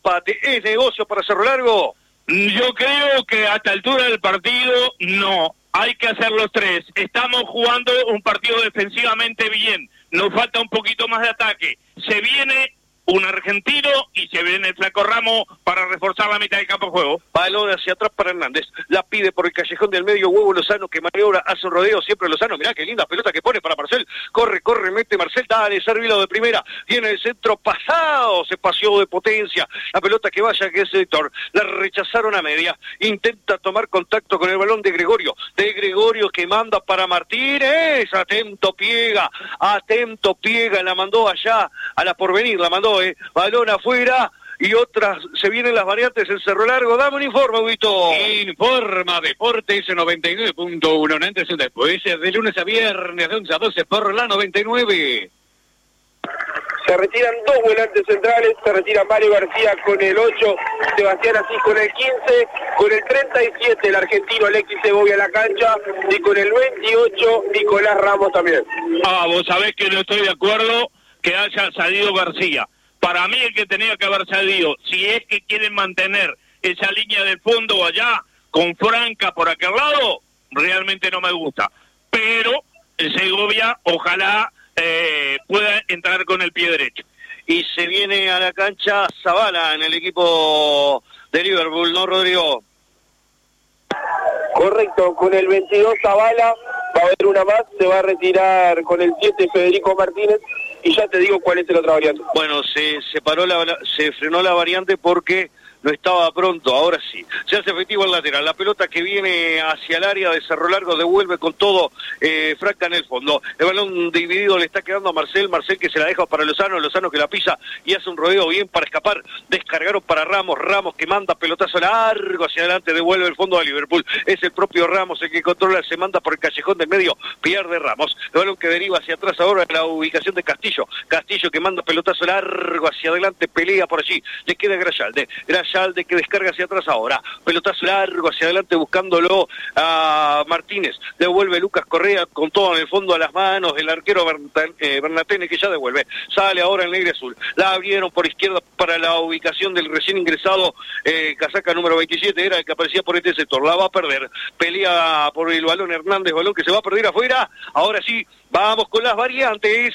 ¿es negocio para Cerro Largo? Yo creo que a esta altura del partido no, hay que hacer los tres, estamos jugando un partido defensivamente bien, nos falta un poquito más de ataque, se viene un argentino y se viene el Flaco Ramos para reforzar la mitad del campo de juego. Balón hacia atrás para Hernández, la pide por el callejón del medio, Huevo Lozano que maniobra, hace un rodeo, siempre Lozano, mirá qué linda pelota que pone para Marcel, corre, mete Marcel, dale, servilo de primera, viene el centro pasado, se paseó de potencia, la pelota que vaya que es sector, la rechazaron a media, intenta tomar contacto con el balón de Gregorio que manda para Martínez, atento piega, la mandó allá, a la Porvenir, la mandó, balón afuera, y otras, se vienen las variantes en Cerro Largo, dame un informe, Huguito. Informa Deportes 99.1, antes y después, de lunes a viernes, de 11 a 12 por la 99. Se retiran dos volantes centrales, se retira Mario García con el 8, Sebastián Asís con el 15, con el 37 el argentino Alexis Segovia a la cancha, y con el 28 Nicolás Ramos también. Vos sabés que no estoy de acuerdo que haya salido García. Para mí el que tenía que haber salido, si es que quieren mantener esa línea del fondo allá, con Franca por aquel lado, realmente no me gusta. Pero el Segovia, ojalá pueda entrar con el pie derecho. Y se viene a la cancha Zavala en el equipo de Liverpool, ¿no, Rodrigo? Correcto, con el 22 Zavala, va a haber una más, se va a retirar con el 7 Federico Martínez, y ya te digo cuál es el otra variante. Bueno, se frenó la variante porque no estaba pronto, ahora sí. Se hace efectivo el lateral, la pelota que viene hacia el área de Cerro Largo devuelve con todo Franca en el fondo. El balón dividido le está quedando a Marcel que se la deja para Lozano que la pisa y hace un rodeo bien para escapar. Descargaron para Ramos que manda pelotazo largo hacia adelante, devuelve el fondo a Liverpool. Es el propio Ramos el que controla, se manda por el callejón del medio, pierde Ramos. El balón que deriva hacia atrás ahora en la ubicación de Castillo que manda pelotazo largo hacia adelante, pelea por allí, le queda Grayalde que descarga hacia atrás ahora, pelotazo largo hacia adelante buscándolo a Martínez, devuelve Lucas Correa con todo en el fondo a las manos, el arquero Bernatene que ya devuelve, sale ahora en negro y azul, la abrieron por izquierda para la ubicación del recién ingresado casaca número 27, era el que aparecía por este sector, la va a perder, pelea por el balón Hernández, balón que se va a perder afuera, ahora sí, vamos con las variantes.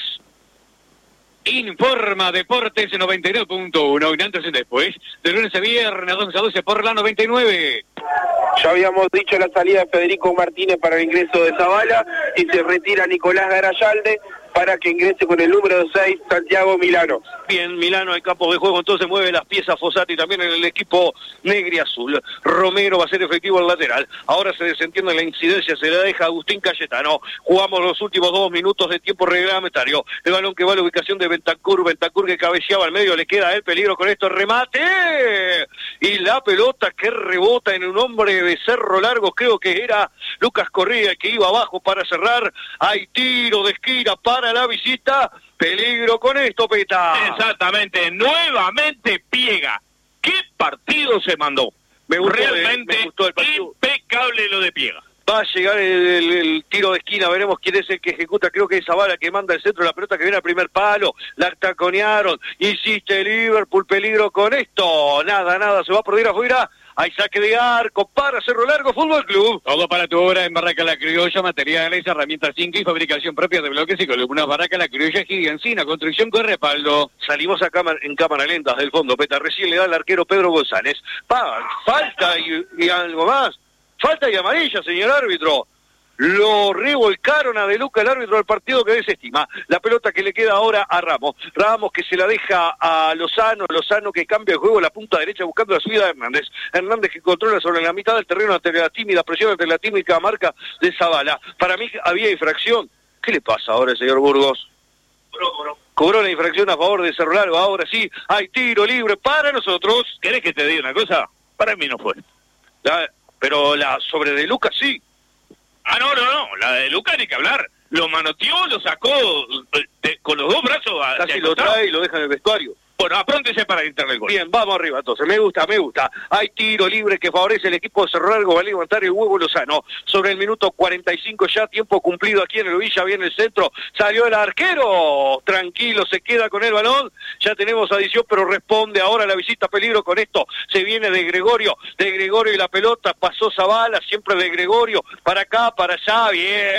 Informa Deportes 99.1, y antes y después, de lunes a viernes, 11 a 12 por la 99. Ya habíamos dicho la salida de Federico Martínez para el ingreso de Zavala y se retira Nicolás Garayalde para que ingrese con el número 6, Santiago Milano. Bien, Milano al campo de juego, entonces mueve las piezas Fossati también en el equipo negro y azul. Romero va a ser efectivo el lateral. Ahora se desentiende la incidencia, se la deja Agustín Cayetano. Jugamos los últimos 2 minutos de tiempo reglamentario. El balón que va a la ubicación de Bentancur que cabeceaba al medio, le queda el peligro con esto, remate. Y la pelota que rebota en un hombre de Cerro Largo, creo que era Lucas Correa que iba abajo para cerrar. Hay tiro de esquina para la visita, peligro con esto, Peta. Exactamente, nuevamente Piega. ¿Qué partido se mandó? Me gustó, realmente me gustó el partido. Impecable lo de Piega. Va a llegar el tiro de esquina, veremos quién es el que ejecuta, creo que es Zavala que manda el centro de la pelota que viene al primer palo, la taconearon, insiste Liverpool, peligro con esto, nada, se va a perder afuera. Hay saque de arco para Cerro Largo Fútbol Club. Todo para tu obra en Barraca La Criolla, materiales, herramientas 5 y fabricación propia de bloques y columnas. Barraca La Criolla, Gigancina, construcción con respaldo. Salimos acá en cámara lenta del fondo, Peta, recién le da el arquero Pedro González. Falta y algo más. Falta y amarilla, señor árbitro. Lo revolcaron a De Luca, el árbitro del partido, que desestima. La pelota que le queda ahora a Ramos que se la deja a Lozano que cambia el juego a la punta derecha buscando la subida de Hernández que controla sobre la mitad del terreno ante la tímida presión, ante la tímida marca de Zavala. Para mí había infracción. ¿Qué le pasa ahora, señor Burgos? Cobró la infracción a favor de Cerro Largo, ahora sí, hay tiro libre para nosotros. ¿Querés que te diga una cosa? Para mí no fue. Pero la sobre De Luca sí. No, la de Luca ni que hablar. Lo manoteó, lo sacó con los dos brazos. Casi lo trae y lo deja en el vestuario. Bueno, apróntese para gritarle el gol. Bien, vamos arriba entonces, me gusta. Hay tiro libre que favorece el equipo de Cerro Largo, va a levantar el huevo Lozano. Sobre el minuto 45 ya, tiempo cumplido aquí en el Villa, viene el centro, salió el arquero, tranquilo, se queda con el balón, ya tenemos adición, pero responde ahora la visita, peligro con esto, se viene de Gregorio y la pelota, pasó Zavala, siempre de Gregorio, para acá, para allá,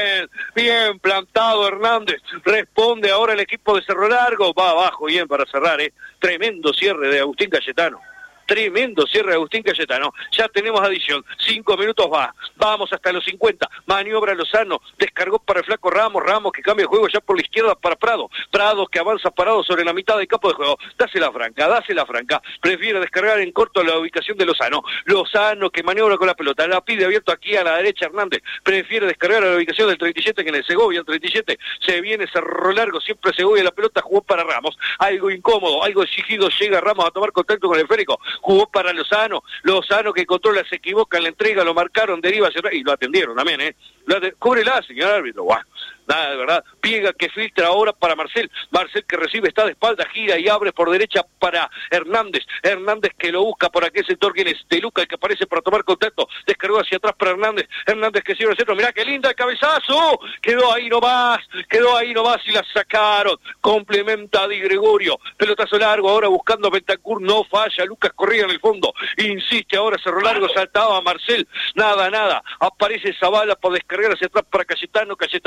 bien plantado Hernández, responde ahora el equipo de Cerro Largo, va abajo, bien para cerrar, Tremendo cierre de Agustín Cayetano. Ya tenemos adición, 5 minutos vamos hasta los 50, maniobra Lozano, descargó para el flaco Ramos que cambia el juego ya por la izquierda para Prado que avanza parado sobre la mitad del campo de juego, dásela franca, prefiere descargar en corto la ubicación de Lozano que maniobra con la pelota, la pide abierto aquí a la derecha Hernández, prefiere descargar a la ubicación del 37 que en el Segovia, el 37, se viene Cerro Largo, siempre Segovia, la pelota jugó para Ramos, algo incómodo, algo exigido, llega Ramos a tomar contacto con el esférico, jugó para Lozano que controla, se equivoca en la entrega, lo marcaron, deriva hacia atrás, y lo atendieron también, cóbrela, señor árbitro, nada de verdad, Piega que filtra ahora para Marcel que recibe, está de espalda, gira y abre por derecha para Hernández que lo busca por aquel sector, quien es De Luca, el que aparece para tomar contacto, descargó hacia atrás para Hernández que cierra el centro, mirá qué linda el cabezazo, quedó ahí nomás y la sacaron, complementa Di Gregorio, pelotazo largo, ahora buscando a Bentancur, no falla, Lucas Correa en el fondo, insiste ahora Cerro Largo, saltaba Marcel, nada, aparece Zavala para descargar hacia atrás para Cayetano que manda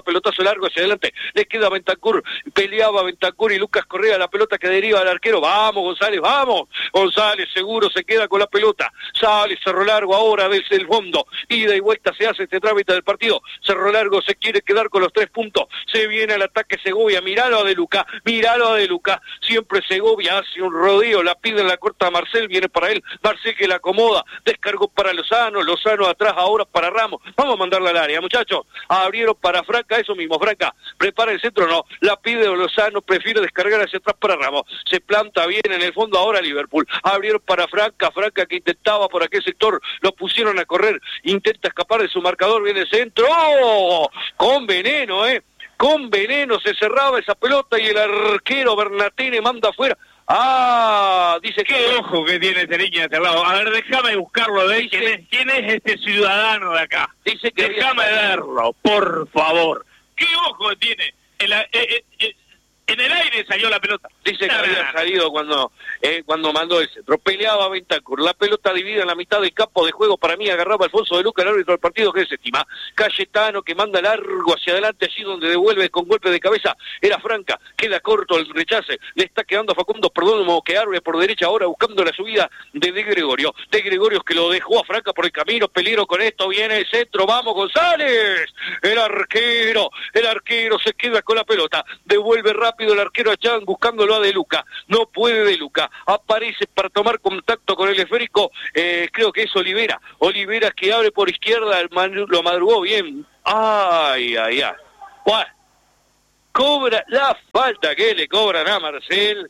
pelotazo largo hacia adelante, le queda a Bentancur, peleaba Bentancur y Lucas Correa, la pelota que deriva al arquero, vamos González, González seguro se queda con la pelota, sale Cerro Largo ahora desde el fondo, ida y vuelta se hace este trámite del partido, Cerro Largo se quiere quedar con los 3 puntos, se viene al ataque Segovia, míralo a De Luca, siempre Segovia hace un rodeo, la pide en la corta a Marcel, viene para él, Marcel que la acomoda, descargó para Lozano atrás ahora para Ramos, vamos a mandarla al área muchachos, abrieron para Franca, eso mismo, Franca, prepara el centro, no, la pide Lozano, prefiere descargar hacia atrás para Ramos, se planta bien en el fondo ahora Liverpool, abrieron para Franca que intentaba por aquel sector, lo pusieron a correr, intenta escapar de su marcador, viene el centro, ¡oh! Con veneno, con veneno se cerraba esa pelota y el arquero Bernatene manda afuera. Dice qué ojo que tiene este niño de este lado. A ver, déjame buscarlo, ¿quién es este ciudadano de acá? Dice que déjame verlo, por favor. ¿Qué ojo tiene? En el aire salió la pelota. Dice que había salido cuando mandó el centro. Peleaba Bentancur. La pelota dividida en la mitad del campo de juego. Para mí agarraba Alfonso de Luca, el árbitro del partido, que es estima. Cayetano que manda largo hacia adelante, allí donde devuelve con golpe de cabeza. Era Franca. Queda corto el rechace. Le está quedando a Facundo Perdomo, que abre por derecha ahora buscando la subida de Gregorio. De Gregorio que lo dejó a Franca por el camino. Peligro con esto. Viene el centro. ¡Vamos, González! El arquero se queda con la pelota. Devuelve rápido el arquero a Chan buscándolo a De Luca, no puede De Luca, aparece para tomar contacto con el esférico, creo que es Olivera que abre por izquierda, lo madrugó bien, bueno, cobra la falta que le cobran a Marcel,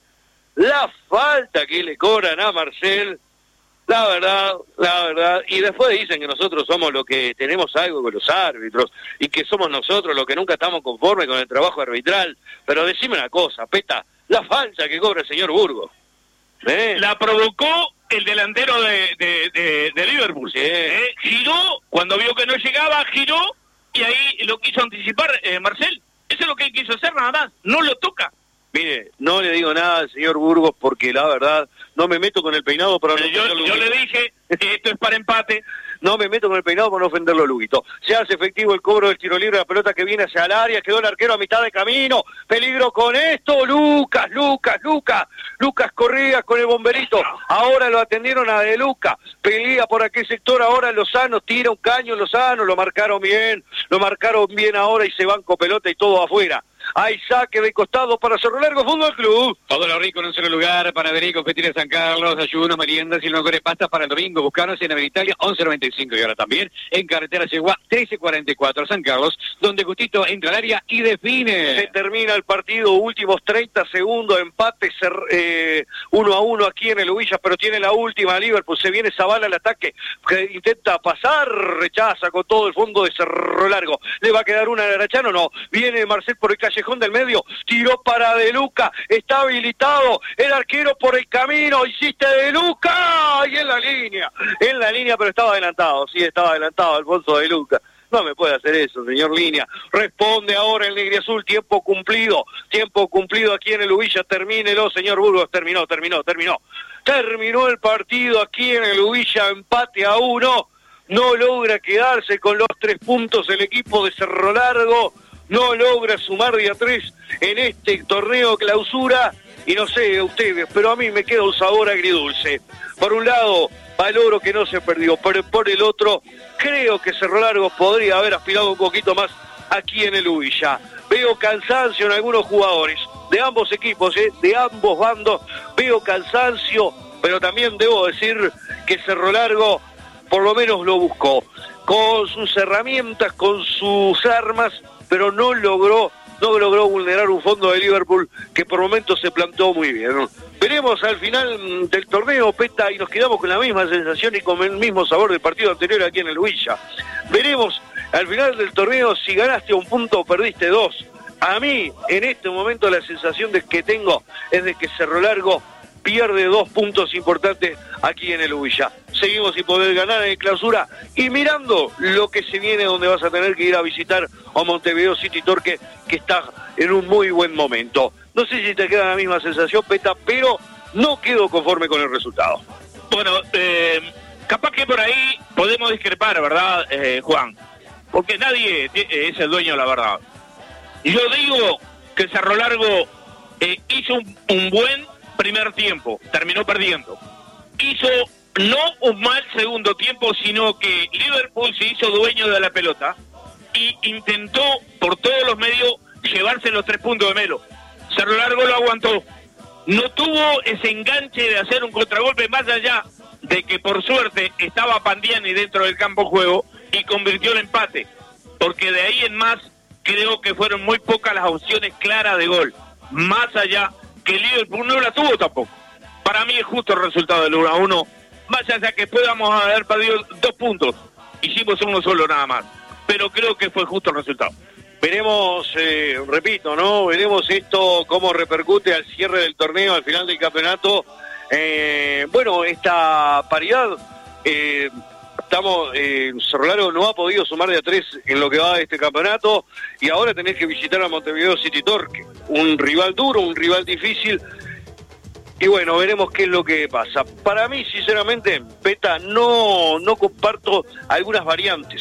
la verdad, y después dicen que nosotros somos los que tenemos algo con los árbitros, y que somos nosotros los que nunca estamos conformes con el trabajo arbitral, pero decime una cosa, Peta, la falta que cobra el señor Burgos. La provocó el delantero de Liverpool. Sí. Giró, cuando vio que no llegaba, giró, y ahí lo quiso anticipar Marcel. Eso es lo que quiso hacer nada más, no lo toca. Mire, no le digo nada al señor Burgos porque la verdad no me meto con el peinado para no yo le dije que esto es para empate. No me meto con el peinado para no ofenderlo, Luguito. Se hace efectivo el cobro del tiro libre, la pelota que viene hacia el área, quedó el arquero a mitad de camino. Peligro con esto, Lucas Correa con el bomberito. Ahora lo atendieron a De Luca. Pelea por aquel sector, ahora Lozano tira un caño, Lozano, lo marcaron bien ahora y se van con pelota y todo afuera. Hay saque de costado para Cerro Largo Fútbol Club. Todo lo rico en un solo lugar. Panadería y Confitería San Carlos. Ayunos, meriendas y los mejores pastas para el domingo. Buscanos en Avenida Italia 1195 y ahora también en Carretera Yeguá 1344 San Carlos, donde Gustito entra al área y define. Se termina el partido, últimos 30 segundos, empate 1-1 aquí en el Ubilla, pero tiene la última Liverpool. Se viene Zavala al ataque, que intenta pasar, rechaza con todo el fondo de Cerro Largo. ¿Le va a quedar una de Arachano? No. Viene Marcel por el callejón del medio, tiró para De Luca, está habilitado el arquero por el camino, hiciste De Luca, y en la línea, pero estaba adelantado Alfonso De Luca. No me puede hacer eso, señor Línea. Responde ahora el Negriazul, tiempo cumplido aquí en el Ubilla. Termínelo, señor Burgos. Terminó el partido aquí en el Ubilla, empate a 1. No logra quedarse con los 3 puntos el equipo de Cerro Largo. No logra sumar de a 3 en este torneo clausura. Y no sé ustedes, pero a mí me queda un sabor agridulce. Por un lado, valoro que no se perdió, pero por el otro, creo que Cerro Largo podría haber aspirado un poquito más aquí en el Ubilla. Veo cansancio en algunos jugadores, de ambos equipos, de ambos bandos, veo cansancio, pero también debo decir que Cerro Largo por lo menos lo buscó, con sus herramientas, con sus armas, pero no logró vulnerar un fondo de Liverpool que por momentos se plantó muy bien. Veremos al final del torneo, Peta, y nos quedamos con la misma sensación y con el mismo sabor del partido anterior aquí en el Ubilla. Veremos al final del torneo si ganaste un punto o perdiste 2. A mí, en este momento, la sensación que tengo es de que Cerro Largo pierde 2 puntos importantes aquí en el Ubilla. Seguimos sin poder ganar en clausura y mirando lo que se viene, donde vas a tener que ir a visitar a Montevideo City Torque, que está en un muy buen momento. No sé si te queda la misma sensación, Peta, pero no quedo conforme con el resultado. Bueno, capaz que por ahí podemos discrepar, ¿verdad, Juan? Porque nadie es el dueño de la verdad. Yo digo que Cerro Largo hizo un buen primer tiempo, terminó perdiendo. Hizo no un mal segundo tiempo, sino que Liverpool se hizo dueño de la pelota y intentó por todos los medios llevarse los 3 puntos de Melo. Cerro Largo lo aguantó. No tuvo ese enganche de hacer un contragolpe, más allá de que por suerte estaba Pandiani dentro del campo de juego y convirtió el empate. Porque de ahí en más creo que fueron muy pocas las opciones claras de gol. Más allá que Liverpool no la tuvo tampoco. Para mí es justo el resultado del 1-1. Más allá que podamos haber perdido 2 puntos. Hicimos uno solo nada más. Pero creo que fue justo el resultado. Veremos, repito, ¿no? Veremos esto, cómo repercute al cierre del torneo, al final del campeonato. Bueno, esta paridad, Cerro Largo no ha podido sumar de a 3 en lo que va de este campeonato, y ahora tenés que visitar a Montevideo City Torque, un rival duro, un rival difícil, y bueno, veremos qué es lo que pasa. Para mí, sinceramente, Peta, no comparto algunas variantes.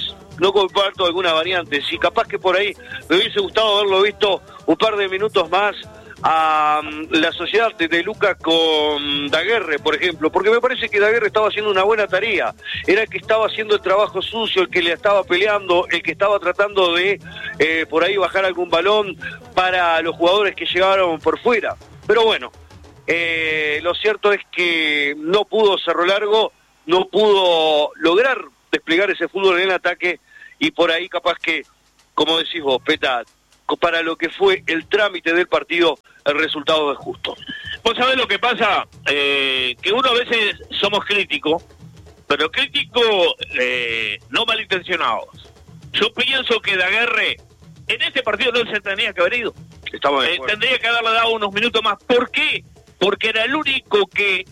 Y capaz que por ahí me hubiese gustado haberlo visto un par de minutos más a la sociedad de Lucas con Daguerre, por ejemplo, porque me parece que Daguerre estaba haciendo una buena tarea, era el que estaba haciendo el trabajo sucio, el que le estaba peleando, el que estaba tratando de por ahí bajar algún balón para los jugadores que llegaron por fuera, pero bueno, lo cierto es que no pudo Cerro Largo, no pudo lograr desplegar ese fútbol en el ataque, y por ahí capaz que, como decís vos, Peta, para lo que fue el trámite del partido, el resultado es justo. Vos sabés lo que pasa, que uno a veces somos críticos, pero críticos no malintencionados. Yo pienso que Daguerre en este partido no se tendría que haber ido. Tendría que haberle dado unos minutos más. ¿Por qué? Porque era el único que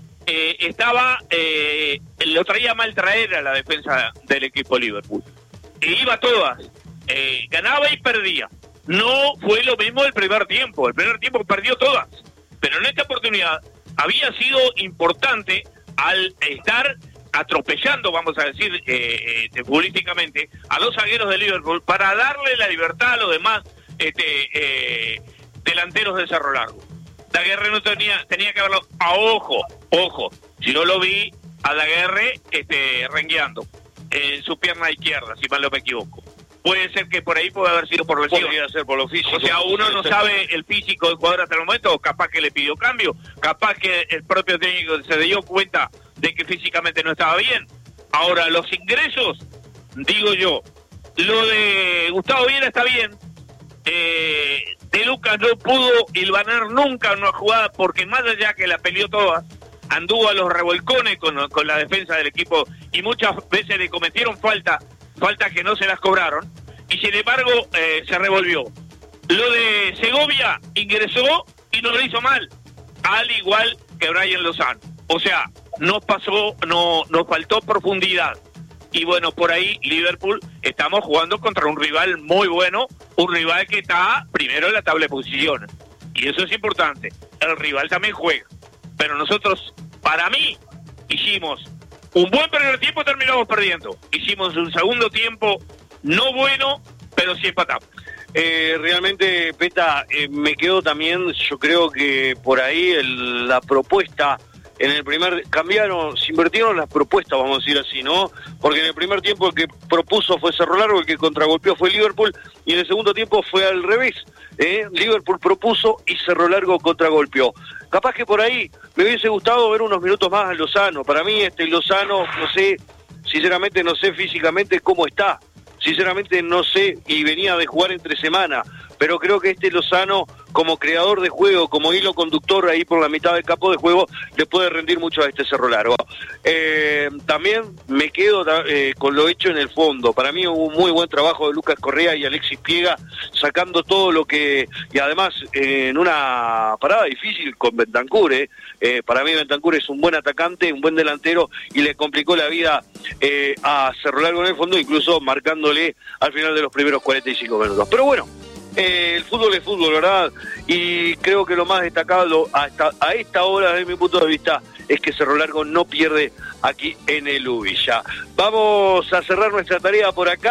lo traía mal traer a la defensa del equipo Liverpool. E iba a todas, ganaba y perdía. No fue lo mismo el primer tiempo perdió todas, pero en esta oportunidad había sido importante al estar atropellando, vamos a decir, futbolísticamente, a los zagueros de Liverpool para darle la libertad a los demás delanteros de Cerro Largo. Daguerre no tenía que haberlo, ojo, si no lo vi a Daguerre rengueando en su pierna izquierda, si mal no me equivoco. Puede ser que por ahí puede haber sido por lesión. Podría ser por lo físico. O sea, uno no sabe el físico del jugador hasta el momento, capaz que le pidió cambio, capaz que el propio técnico se dio cuenta de que físicamente no estaba bien. Ahora, los ingresos, digo yo, lo de Gustavo Viera está bien, De Lucas no pudo hilvanar nunca una jugada, porque más allá que la peleó todas, anduvo a los revolcones con la defensa del equipo, y muchas veces le cometieron faltas que no se las cobraron, y sin embargo se revolvió. Lo de Segovia ingresó y no lo hizo mal, al igual que Brian Lozano. O sea, nos faltó profundidad. Y bueno, por ahí Liverpool estamos jugando contra un rival muy bueno, un rival que está primero en la tabla de posiciones. Y eso es importante. El rival también juega. Pero nosotros, para mí, hicimos un buen primer tiempo, terminamos perdiendo. Hicimos un segundo tiempo no bueno, pero sí empatamos. Realmente, Peta, me quedo también, yo creo que por ahí la propuesta... En el primer, se invirtieron las propuestas, vamos a decir así, ¿no? Porque en el primer tiempo el que propuso fue Cerro Largo, el que contragolpeó fue Liverpool, y en el segundo tiempo fue al revés, Liverpool propuso y Cerro Largo contragolpeó. Capaz que por ahí me hubiese gustado ver unos minutos más a Lozano. Para mí Lozano, no sé, sinceramente no sé físicamente cómo está. Sinceramente no sé, y venía de jugar entre semana, pero creo que Lozano, como creador de juego, como hilo conductor ahí por la mitad del campo de juego, le puede rendir mucho a Cerro Largo. También me quedo con lo hecho en el fondo. Para mí hubo un muy buen trabajo de Lucas Correa y Alexis Piega, sacando todo lo que... Y además, en una parada difícil con Bentancur, para mí Bentancur es un buen atacante, un buen delantero, y le complicó la vida a Cerro Largo en el fondo, incluso marcándole al final de los primeros 45 minutos. Pero bueno, el fútbol es fútbol, ¿verdad? Y creo que lo más destacado a esta hora, desde mi punto de vista, es que Cerro Largo no pierde aquí en el Ubilla. Vamos a cerrar nuestra tarea por acá.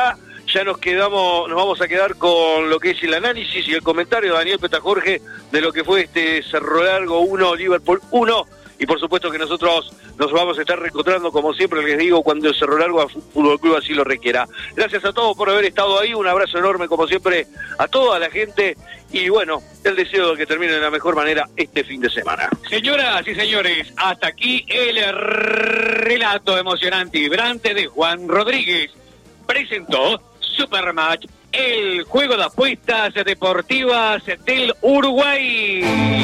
ya nos vamos a quedar con lo que es el análisis y el comentario de Daniel Petajorge de lo que fue este Cerro Largo 1, Liverpool 1, y por supuesto que nosotros nos vamos a estar reencontrando, como siempre les digo, cuando el Cerro Largo Fútbol Club así lo requiera. Gracias a todos por haber estado ahí, un abrazo enorme como siempre a toda la gente, y bueno, el deseo de que termine de la mejor manera este fin de semana. Señoras y señores, hasta aquí el relato emocionante y vibrante de Juan Rodríguez. Presentó Supermatch, el juego de apuestas deportivas del Uruguay.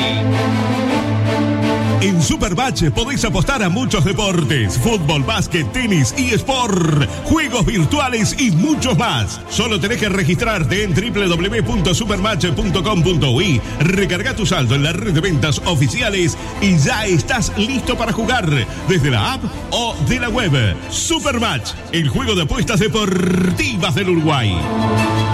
En Supermatch podéis apostar a muchos deportes: fútbol, básquet, tenis, eSport, juegos virtuales y muchos más. Solo tenés que registrarte en www.supermatch.com.uy, recarga tu saldo en la red de ventas oficiales y ya estás listo para jugar desde la app o de la web. Supermatch, el juego de apuestas deportivas del Uruguay.